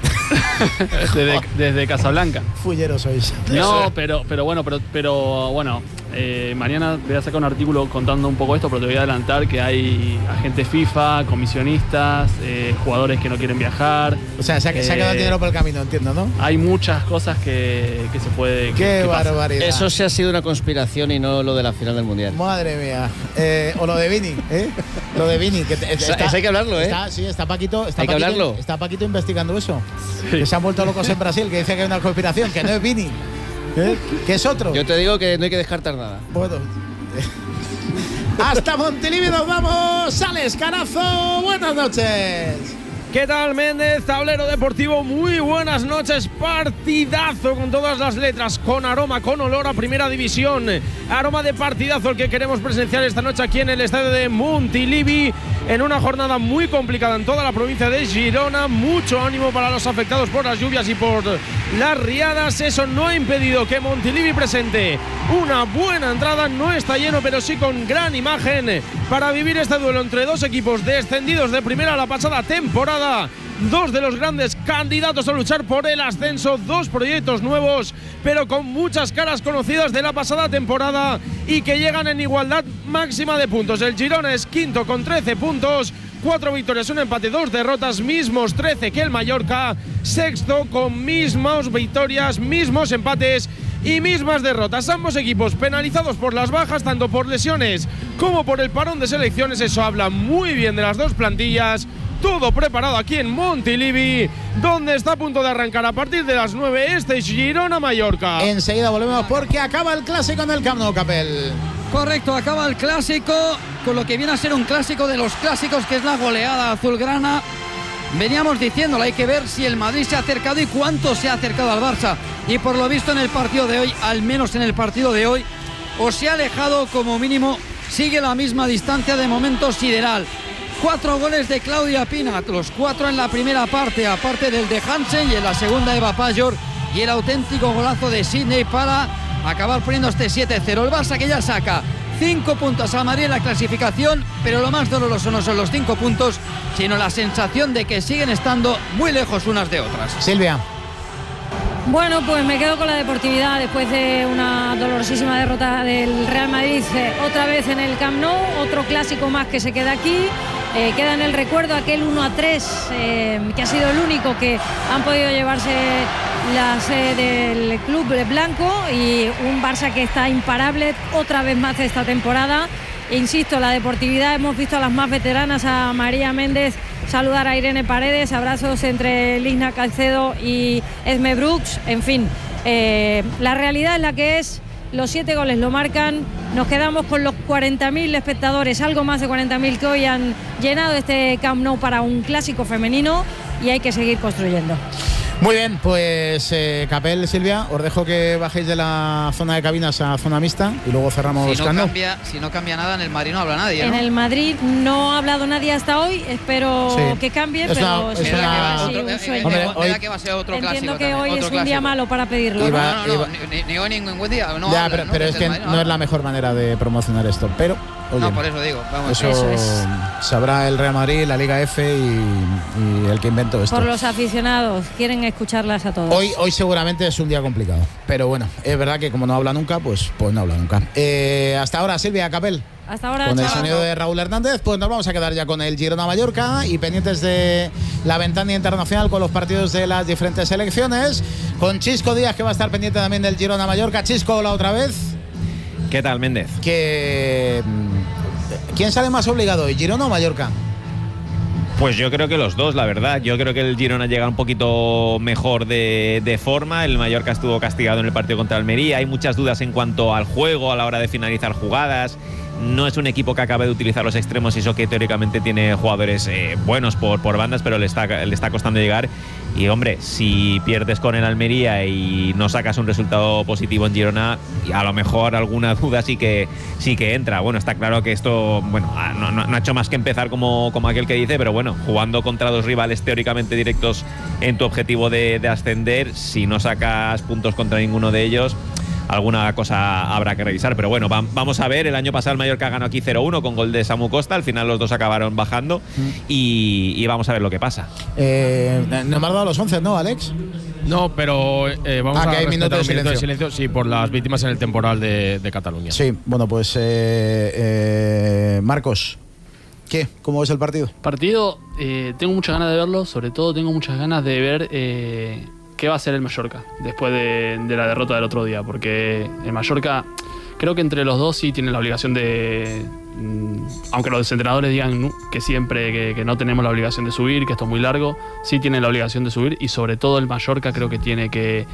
desde, desde Casablanca. Fulleros sois. No, pero, pero bueno, pero, pero bueno, eh, mañana voy a sacar un artículo contando un poco esto, pero te voy a adelantar que hay agentes FIFA, comisionistas, eh, jugadores que no quieren viajar. O sea, se ha, eh, se ha quedado el dinero por el camino, entiendo, ¿no? Hay muchas cosas que, que se puede. Que, Qué que pasan. barbaridad. Eso sí ha sido una conspiración y no lo de la final del Mundial. Madre mía. Eh, o lo de Vini, ¿eh? Lo de Vini. Que te- Eso- eso hay que hablarlo, ¿eh? Está, sí, está Paquito. Está Hay que Paquito, hablarlo. Está Paquito investigando eso. Que se han vuelto locos en Brasil, que dice que hay una conspiración, que no es Vini. ¿Eh? Que es otro. Yo te digo que no hay que descartar nada. Bueno. Hasta Montilivi nos vamos. Alex Carazo, buenas noches. ¿Qué tal, Méndez? Tablero Deportivo, muy buenas noches. Partidazo con todas las letras, con aroma, con olor a Primera División. Aroma de partidazo el que queremos presenciar esta noche aquí en el estadio de Montilivi, en una jornada muy complicada en toda la provincia de Girona. Mucho ánimo para los afectados por las lluvias y por las riadas. Eso no ha impedido que Montilivi presente una buena entrada. No está lleno, pero sí con gran imagen para vivir este duelo entre dos equipos descendidos de primera la pasada temporada. Dos de los grandes candidatos a luchar por el ascenso, dos proyectos nuevos, pero con muchas caras conocidas de la pasada temporada y que llegan en igualdad máxima de puntos. El Girona es quinto con trece puntos, cuatro victorias, un empate, dos derrotas, mismos trece que el Mallorca. Sexto con mismas victorias, mismos empates y mismas derrotas. Ambos equipos penalizados por las bajas, tanto por lesiones como por el parón de selecciones. Eso habla muy bien de las dos plantillas. Todo preparado aquí en Montilivi, donde está a punto de arrancar a partir de las nueve este Girona-Mallorca. Enseguida volvemos porque acaba el clásico en el Camp Nou, Capel. Correcto, acaba el clásico con lo que viene a ser un clásico de los clásicos, que es la goleada azulgrana. Veníamos diciéndolo, hay que ver si el Madrid se ha acercado y cuánto se ha acercado al Barça. Y por lo visto en el partido de hoy, al menos en el partido de hoy, o se ha alejado como mínimo, sigue la misma distancia de momento sideral. Cuatro goles de Claudia Pina, los cuatro en la primera parte, aparte del de Hansen, y en la segunda Eva Pajor, y el auténtico golazo de Sidney para acabar poniendo este siete cero. El Barça que ya saca cinco puntos a Madrid en la clasificación, pero lo más doloroso no son los cinco puntos, sino la sensación de que siguen estando muy lejos unas de otras. Silvia. Bueno, pues me quedo con la deportividad después de una dolorosísima derrota del Real Madrid, eh, otra vez en el Camp Nou, otro clásico más que se queda aquí. Eh, queda en el recuerdo aquel uno a tres, eh, que ha sido el único que han podido llevarse la sede del club blanco, y un Barça que está imparable otra vez más esta temporada. E insisto, la deportividad, hemos visto a las más veteranas, a María Méndez saludar a Irene Paredes, abrazos entre Lina Caicedo y Esme Brooks, en fin, eh, la realidad es la que es. Los siete goles lo marcan, nos quedamos con los cuarenta mil espectadores, algo más de cuarenta mil que hoy han llenado este Camp Nou para un clásico femenino, y hay que seguir construyendo. Muy bien, pues eh, Capel, Silvia, os dejo que bajéis de la zona de cabinas a zona mixta y luego cerramos Si no, Camp Nou. cambia, si no cambia nada, en el Madrid no habla nadie, ¿no? En el Madrid no ha hablado nadie hasta hoy, espero Sí. que cambie, Es pero una- sí, es una- sí, un sueño. Hombre, hoy- que va a ser otro Entiendo clásico que también, hoy otro es un clásico. día malo para pedirlo. Iba- No, no, no, iba- ni, ni, ni hoy ni ningún día. No ya, hablan, pero, ¿no? pero es Desde que el Madrid no es hablan. la mejor manera de promocionar esto. Pero, oye, No, por eso digo, vamos. eso, Eso es. sabrá el Real Madrid, la Liga F y, y el que inventó esto. Por los aficionados, quieren escucharlas a todos. Hoy, hoy seguramente es un día complicado, pero bueno, es verdad que como no habla nunca, pues, pues no habla nunca. Eh, hasta ahora, Silvia, Capel. Hasta ahora, Con el chaval. sonido de Raúl Hernández, pues nos vamos a quedar ya con el Girona-Mallorca y pendientes de la ventana internacional con los partidos de las diferentes selecciones. Con Chisco Díaz, que va a estar pendiente también del Girona-Mallorca. Chisco, hola otra vez. ¿Qué tal, Méndez? Que, ¿quién sale más obligado hoy, Girona o Mallorca? Pues yo creo que los dos, la verdad. Yo creo que el Girona llega un poquito mejor de, de forma. El Mallorca estuvo castigado en el partido contra Almería. Hay muchas dudas en cuanto al juego, a la hora de finalizar jugadas. No es un equipo que acabe de utilizar los extremos y eso que teóricamente tiene jugadores eh, buenos por, por bandas, pero le está, le está costando llegar. Y hombre, si pierdes con el Almería y no sacas un resultado positivo en Girona, a lo mejor alguna duda sí que sí que entra. Bueno, está claro que esto, bueno, no, no, no ha hecho más que empezar como, como aquel que dice, pero bueno, jugando contra dos rivales teóricamente directos en tu objetivo de, de ascender, si no sacas puntos contra ninguno de ellos, alguna cosa habrá que revisar, pero bueno, va, vamos a ver. El año pasado el Mallorca ganó aquí cero uno con gol de Samu Costa, al final los dos acabaron bajando mm. y, y vamos a ver lo que pasa. Eh, no me has dado los once, ¿no, Alex? No, pero eh, vamos ah, a que hay minuto de, un minuto silencio. de silencio, sí, por las víctimas en el temporal de, de Cataluña. Sí, bueno, pues eh, eh, Marcos, ¿qué? ¿Cómo ves el partido? Partido, eh, tengo muchas ganas de verlo, sobre todo tengo muchas ganas de ver eh, qué va a hacer el Mallorca después de, de la derrota del otro día, porque el Mallorca creo que entre los dos sí tienen la obligación de, mmm, aunque los entrenadores digan que siempre que, que no tenemos la obligación de subir, que esto es muy largo, sí tienen la obligación de subir, y sobre todo el Mallorca creo que tiene que,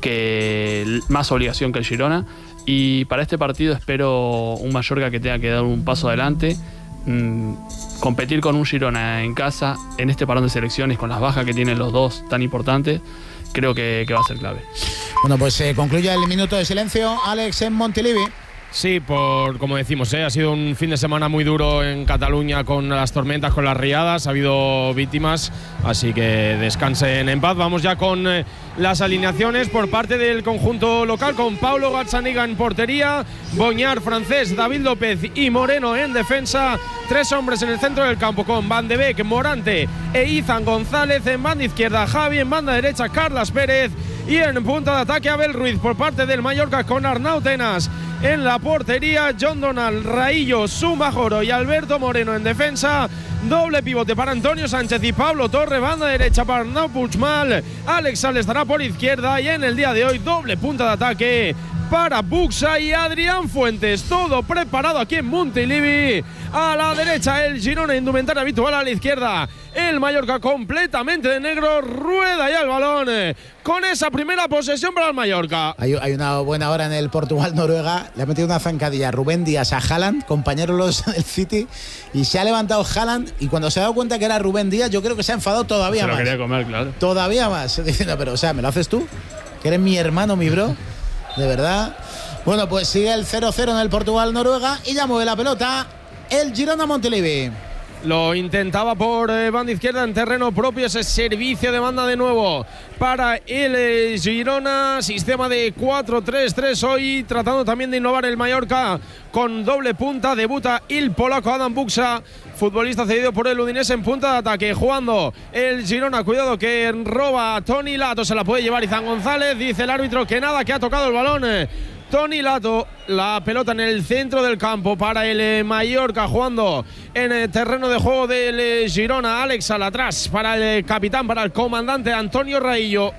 que más obligación que el Girona, y para este partido espero un Mallorca que tenga que dar un paso adelante. Mmm, competir con un Girona en casa en este parón de selecciones con las bajas que tienen los dos tan importantes, creo que, que va a ser clave. Bueno, pues eh, concluye el minuto de silencio, Alex, en Montilivi. Sí, por como decimos, ¿eh? ha sido un fin de semana muy duro en Cataluña con las tormentas, con las riadas, ha habido víctimas, así que descansen en paz. Vamos ya con eh, las alineaciones por parte del conjunto local, con Paulo Gazzaniga en portería, Boñar, Francés, David López y Moreno en defensa, tres hombres en el centro del campo con Van de Beek, Morante e Izan González, en banda izquierda Javi, en banda derecha Carlas Pérez y en punta de ataque Abel Ruiz por parte del Mallorca con Arnau Tenas en la portería, John Donald, Raillo, Sumajoro y Alberto Moreno en defensa, doble pivote para Antonio Sánchez y Pablo Torre, banda derecha para Arnau Puigmal, Alex Sal estará por izquierda y en el día de hoy doble punta de ataque para Buxa y Adrián Fuentes. Todo preparado aquí en Montilivi. A la derecha el Girona, indumentaria habitual, a la izquierda el Mallorca completamente de negro. Rueda ya el balón con esa primera posesión para el Mallorca. Hay, hay una buena hora en el Portugal-Noruega. Le ha metido una zancadilla a Rubén Díaz a Haaland, compañero los del City, y se ha levantado Haaland, y cuando se ha dado cuenta que era Rubén Díaz, yo creo que se ha enfadado todavía más. Se lo quería comer, claro. Todavía más, diciendo, pero o sea, ¿me lo haces tú? Que eres mi hermano, mi bro. De verdad. Bueno, pues sigue el cero cero en el Portugal-Noruega y ya mueve la pelota el Girona Montilivi. Lo intentaba por eh, banda izquierda en terreno propio, ese servicio de banda de nuevo para el eh, Girona, sistema de cuatro tres tres hoy, tratando también de innovar el Mallorca con doble punta. Debuta el polaco Adam Buxa, futbolista cedido por el Udinese, en punta de ataque, jugando el Girona. Cuidado que roba a Toni Lato, se la puede llevar Izan González, dice el árbitro que nada, que ha tocado el balón eh. Toni Lato, la pelota en el centro del campo para el eh, Mallorca, jugando en el terreno de juego del eh, Girona. Alex al atrás para el eh, capitán, para el comandante Antonio Raillo.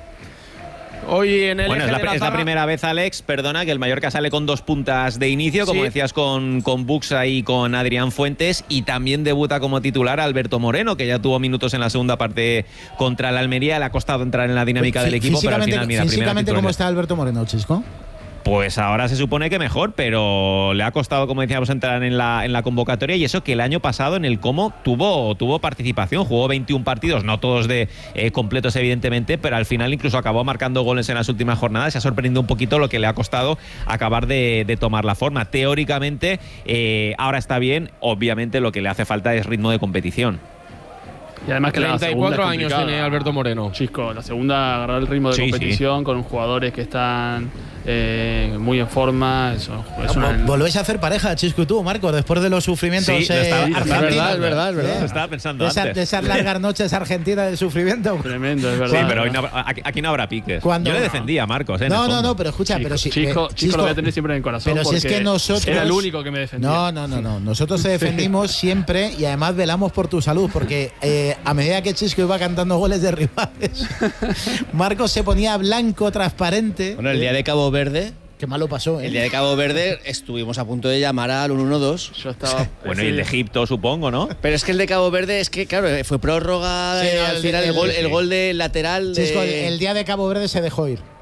Hoy en el bueno, eje es, la, de la es la primera vez, Alex, perdona, que el Mallorca sale con dos puntas de inicio, como sí. decías, con, con Buxa y con Adrián Fuentes, y también debuta como titular Alberto Moreno, que ya tuvo minutos en la segunda parte contra el Almería. Le ha costado entrar en la dinámica del equipo, pero al final, mira, físicamente, ¿cómo está Alberto Moreno, Chisco? Pues ahora se supone que mejor, pero le ha costado, como decíamos, entrar en la, en la convocatoria, y eso que el año pasado en el Como tuvo, tuvo participación, jugó veintiún partidos, no todos de eh, completos evidentemente, pero al final incluso acabó marcando goles en las últimas jornadas. Se ha sorprendido un poquito lo que le ha costado acabar de, de tomar la forma. Teóricamente eh, ahora está bien, obviamente lo que le hace falta es ritmo de competición. Y además que treinta y cuatro años tiene Alberto Moreno. Chisco, la segunda, agarrar el ritmo de sí, competición sí. con jugadores que están eh, muy en forma. Eso, es una... Volvéis a hacer pareja, Chisco y tú, Marcos, después de los sufrimientos sí, eh, estaba, argentinos. Es verdad, es verdad, es verdad. Lo estaba pensando de, esa, antes. de esas largas noches argentinas del sufrimiento. Tremendo, es verdad. Sí, pero hoy no, aquí, aquí no habrá piques. Cuando, Yo le defendía a Marcos. Eh, no, no, no, pero escucha, Chisco, pero si, Chisco, eh, Chisco, Chisco lo voy a tener siempre en el corazón. Pero si es que nosotros era el único que me defendía. No, no, no, no. Nosotros te defendimos siempre y además velamos por tu salud, porque eh, a medida que Chisco iba cantando goles de rivales, Marcos se ponía blanco, transparente. Bueno, el día de Cabo Verde Qué mal lo pasó, ¿eh? El día de Cabo Verde estuvimos a punto de llamar al uno uno dos. Yo estaba. Bueno, y el de Egipto, supongo, ¿no? Pero es que el de Cabo Verde es que, claro, fue prórroga, Sí, eh, no, al el- final el, el- gol, sí. el gol de lateral de... Chisco, el, el día de Cabo Verde se dejó ir.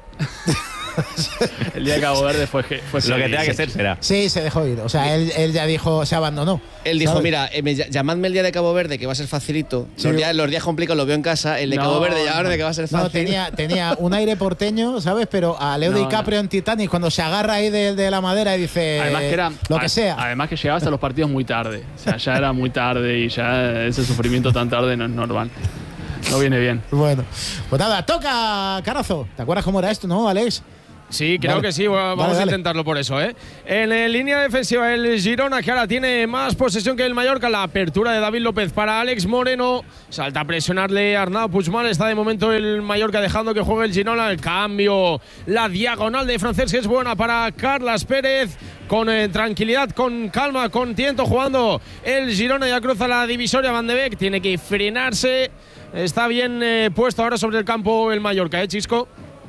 El día de Cabo Verde fue, fue Lo que heavy, tenga que sí. ser será. Sí, se dejó ir. O sea, él, él ya dijo, se abandonó. Él dijo, ¿sabes? mira, eh, me, llamadme el día de Cabo Verde, que va a ser facilito. Sí. Los, días, los días complicados los veo en casa. El de No, Cabo Verde, llamadme que va a ser fácil. No, tenía, tenía un aire porteño, ¿sabes? Pero a Leo No, DiCaprio en Titanic, cuando se agarra ahí de, de la madera y dice Además que era. lo que a- sea. Además que llegabas a los partidos muy tarde. O sea, ya era muy tarde y ya ese sufrimiento tan tarde no es normal. No viene bien. Bueno, pues nada, toca, Carazo. ¿Te acuerdas cómo era esto, no, Alex? Sí, creo Vale. que sí, va- vamos Vale, a dale. intentarlo por eso, ¿eh? En eh, línea defensiva, el Girona, que ahora tiene más posesión que el Mallorca. La apertura de David López para Alex Moreno. Salta a presionarle Arnau Puigmal. Está de momento el Mallorca dejando que juegue el Girona. El cambio, la diagonal de Francés, que es buena para Carlas Pérez. Con eh, tranquilidad, con calma, con tiento jugando el Girona. Ya cruza la divisoria Van de Beek. Tiene que frenarse. Está bien eh, puesto ahora sobre el campo el Mallorca, ¿eh, Chisco?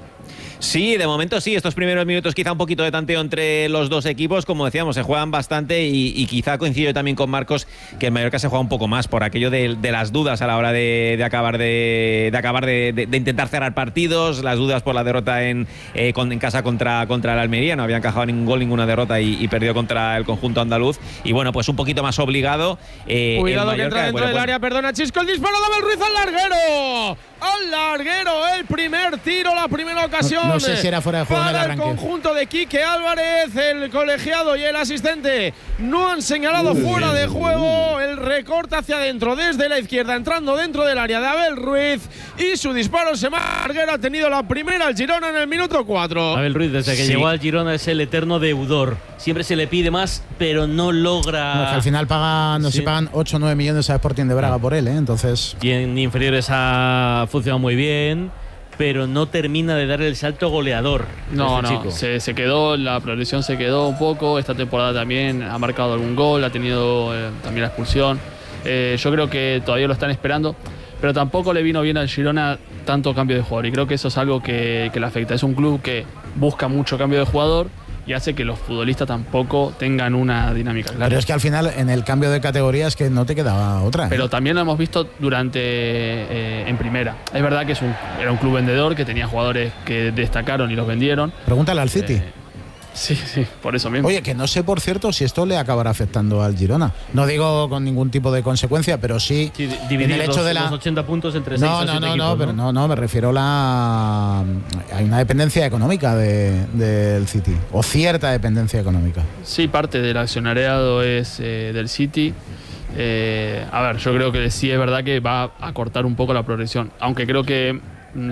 Sí, de momento sí, estos primeros minutos quizá un poquito de tanteo entre los dos equipos, como decíamos, se juegan bastante y, y quizá coincido también con Marcos que el Mallorca se juega un poco más por aquello de, de las dudas a la hora de, de acabar de, de acabar de, de, de intentar cerrar partidos, las dudas por la derrota en, eh, con, en casa contra, contra el Almería, no había encajado ningún gol, ninguna derrota y, y perdió contra el conjunto andaluz y bueno, pues un poquito más obligado. Eh, Cuidado el que Mallorca, entra dentro bueno, del pues, área, perdona Chisco, el disparo de Abel Ruiz al larguero. Al larguero, el primer tiro, la primera ocasión. No, no sé si era fuera de juego en el para el arranque. conjunto de Quique Álvarez, el colegiado y el asistente no han señalado fuera de juego. El recorte hacia adentro desde la izquierda, entrando dentro del área de Abel Ruiz y su disparo se marca. Larguero ha tenido la primera al Girona en el minuto cuatro. Abel Ruiz, desde que Sí. llegó al Girona, es el eterno deudor. Siempre se le pide más, pero no logra. No, que al final pagan, no sé Sí. si pagan ocho o nueve millones a Sporting de Braga por él, ¿eh? Entonces. Y en inferiores ha funcionado muy bien, pero no termina de dar el salto goleador. No, este no, chico. se, se quedó, la progresión se quedó un poco. Esta temporada también ha marcado algún gol, ha tenido eh, también la expulsión. Eh, yo creo que todavía lo están esperando, pero tampoco le vino bien al Girona tanto cambio de jugador. Y creo que eso es algo que, que le afecta. Es un club que busca mucho cambio de jugador y hace que los futbolistas tampoco tengan una dinámica clara. Pero es que al final, en el cambio de categorías, que no te quedaba otra. ¿eh? Pero también lo hemos visto durante eh, en primera. Es verdad que es un, era un club vendedor, que tenía jugadores que destacaron y los vendieron. Pregúntale al City. Eh, sí, sí, por eso mismo. Oye, que no sé, por cierto, si esto le acabará afectando al Girona. No digo con ningún tipo de consecuencia, pero sí, Sí, di- en dividir el hecho los, de la... los ochenta puntos entre seis No, o no, siete no, equipos, no, pero no, no, me refiero a la... Hay una dependencia económica de- del City, o cierta dependencia económica. Sí, parte del accionariado es eh, del City. Eh, a ver, yo creo que sí es verdad que va a cortar un poco la progresión, aunque creo que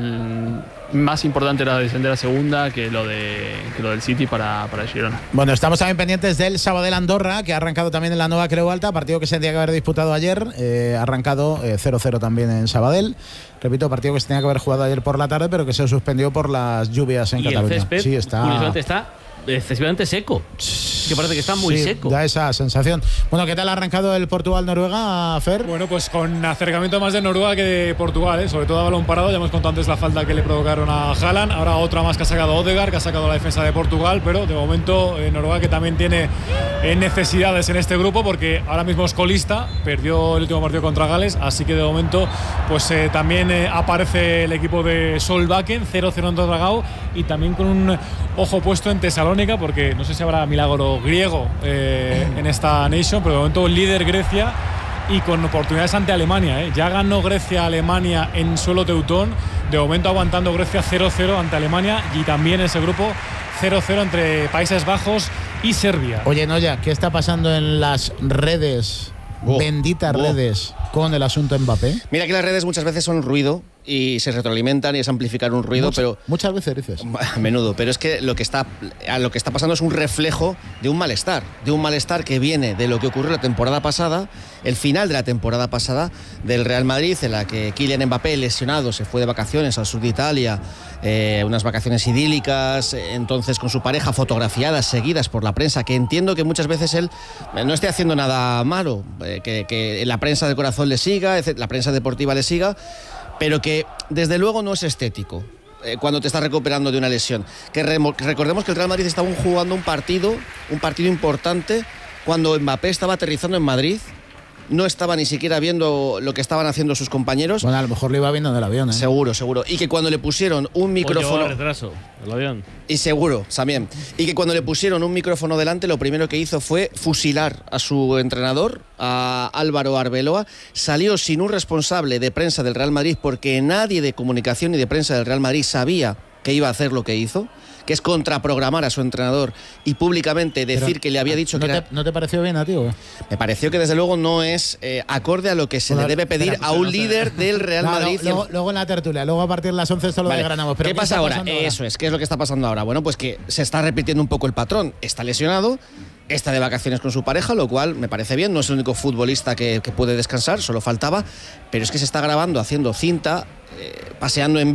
mm, más importante era descender a segunda que lo de que lo del City para, para el Girona. Bueno, estamos también pendientes del Sabadell Andorra, que ha arrancado también en la Nueva Creu Alta, partido que se tenía que haber disputado ayer, eh, ha arrancado eh, cero cero también en Sabadell. Repito, partido que se tenía que haber jugado ayer por la tarde, pero que se suspendió por las lluvias en Y el Cataluña. césped, Sí, está... curiosamente, está excesivamente seco. Que parece que está muy Sí, seco. da esa sensación. Bueno, ¿qué tal ha arrancado el Portugal-Noruega, Fer? Bueno, pues con acercamiento más de Noruega que de Portugal, ¿eh? Sobre todo a balón parado. Ya hemos contado antes la falta que le provocaron a Haaland. Ahora otra más que ha sacado Odegaard, que ha sacado la defensa de Portugal. Pero de momento eh, Noruega, que también tiene eh, necesidades en este grupo, porque ahora mismo es colista, perdió el último partido contra Gales. Así que de momento pues eh, también eh, aparece el equipo de Solbakken, cero cero en Dragao, y también con un ojo puesto en Tesalónica, porque no sé si habrá milagro griego eh, en esta Nation, pero de momento líder Grecia y con oportunidades ante Alemania, ¿eh? Ya ganó Grecia a Alemania en suelo teutón, de momento aguantando Grecia cero cero ante Alemania, y también ese grupo cero cero entre Países Bajos y Serbia. Oye, Noya, ¿qué está pasando en las redes, Oh, benditas oh. redes, con el asunto Mbappé? Mira que las redes muchas veces son ruido y se retroalimentan y es amplificar un ruido, Much- pero Muchas veces dices. a menudo, pero es que lo que está lo que está pasando es un reflejo de un malestar, de un malestar que viene de lo que ocurrió la temporada pasada, el final de la temporada pasada del Real Madrid, en la que Kylian Mbappé, lesionado, se fue de vacaciones al sur de Italia, eh, unas vacaciones idílicas, eh, entonces con su pareja, fotografiadas, seguidas por la prensa, que entiendo que muchas veces él eh, no esté haciendo nada malo, eh, que, que la prensa del corazón le siga, la prensa deportiva le siga, pero que desde luego no es estético. eh, cuando te estás recuperando de una lesión. Que re recordemos que el Real Madrid estaba jugando un partido, un partido importante cuando Mbappé estaba aterrizando en Madrid. No estaba ni siquiera viendo lo que estaban haciendo sus compañeros. Bueno, a lo mejor lo iba viendo en el avión, ¿eh? Seguro, seguro. Y que cuando le pusieron un micrófono... O retraso, el avión. Y seguro, también. Y que cuando le pusieron un micrófono delante, lo primero que hizo fue fusilar a su entrenador, a Álvaro Arbeloa. Salió sin un responsable de prensa del Real Madrid, porque nadie de comunicación ni de prensa del Real Madrid sabía que iba a hacer lo que hizo, que es contraprogramar a su entrenador y públicamente decir Pero, que le había dicho ¿no que te, era... ¿No te pareció bien a ti? ¿o? Me pareció que desde luego no es eh, acorde a lo que se bueno, le debe pedir espera, a un líder del Real no, Madrid. No, luego, luego en la tertulia, luego a partir de las once esto lo vale. desgranamos. Pero ¿Qué, ¿qué pasa ahora? ahora? Eso es, ¿qué es lo que está pasando ahora? Bueno, pues que se está repitiendo un poco el patrón. Está lesionado, está de vacaciones con su pareja, lo cual me parece bien. No es el único futbolista que, que puede descansar, solo faltaba. Pero es que se está grabando, haciendo cinta, eh, paseando en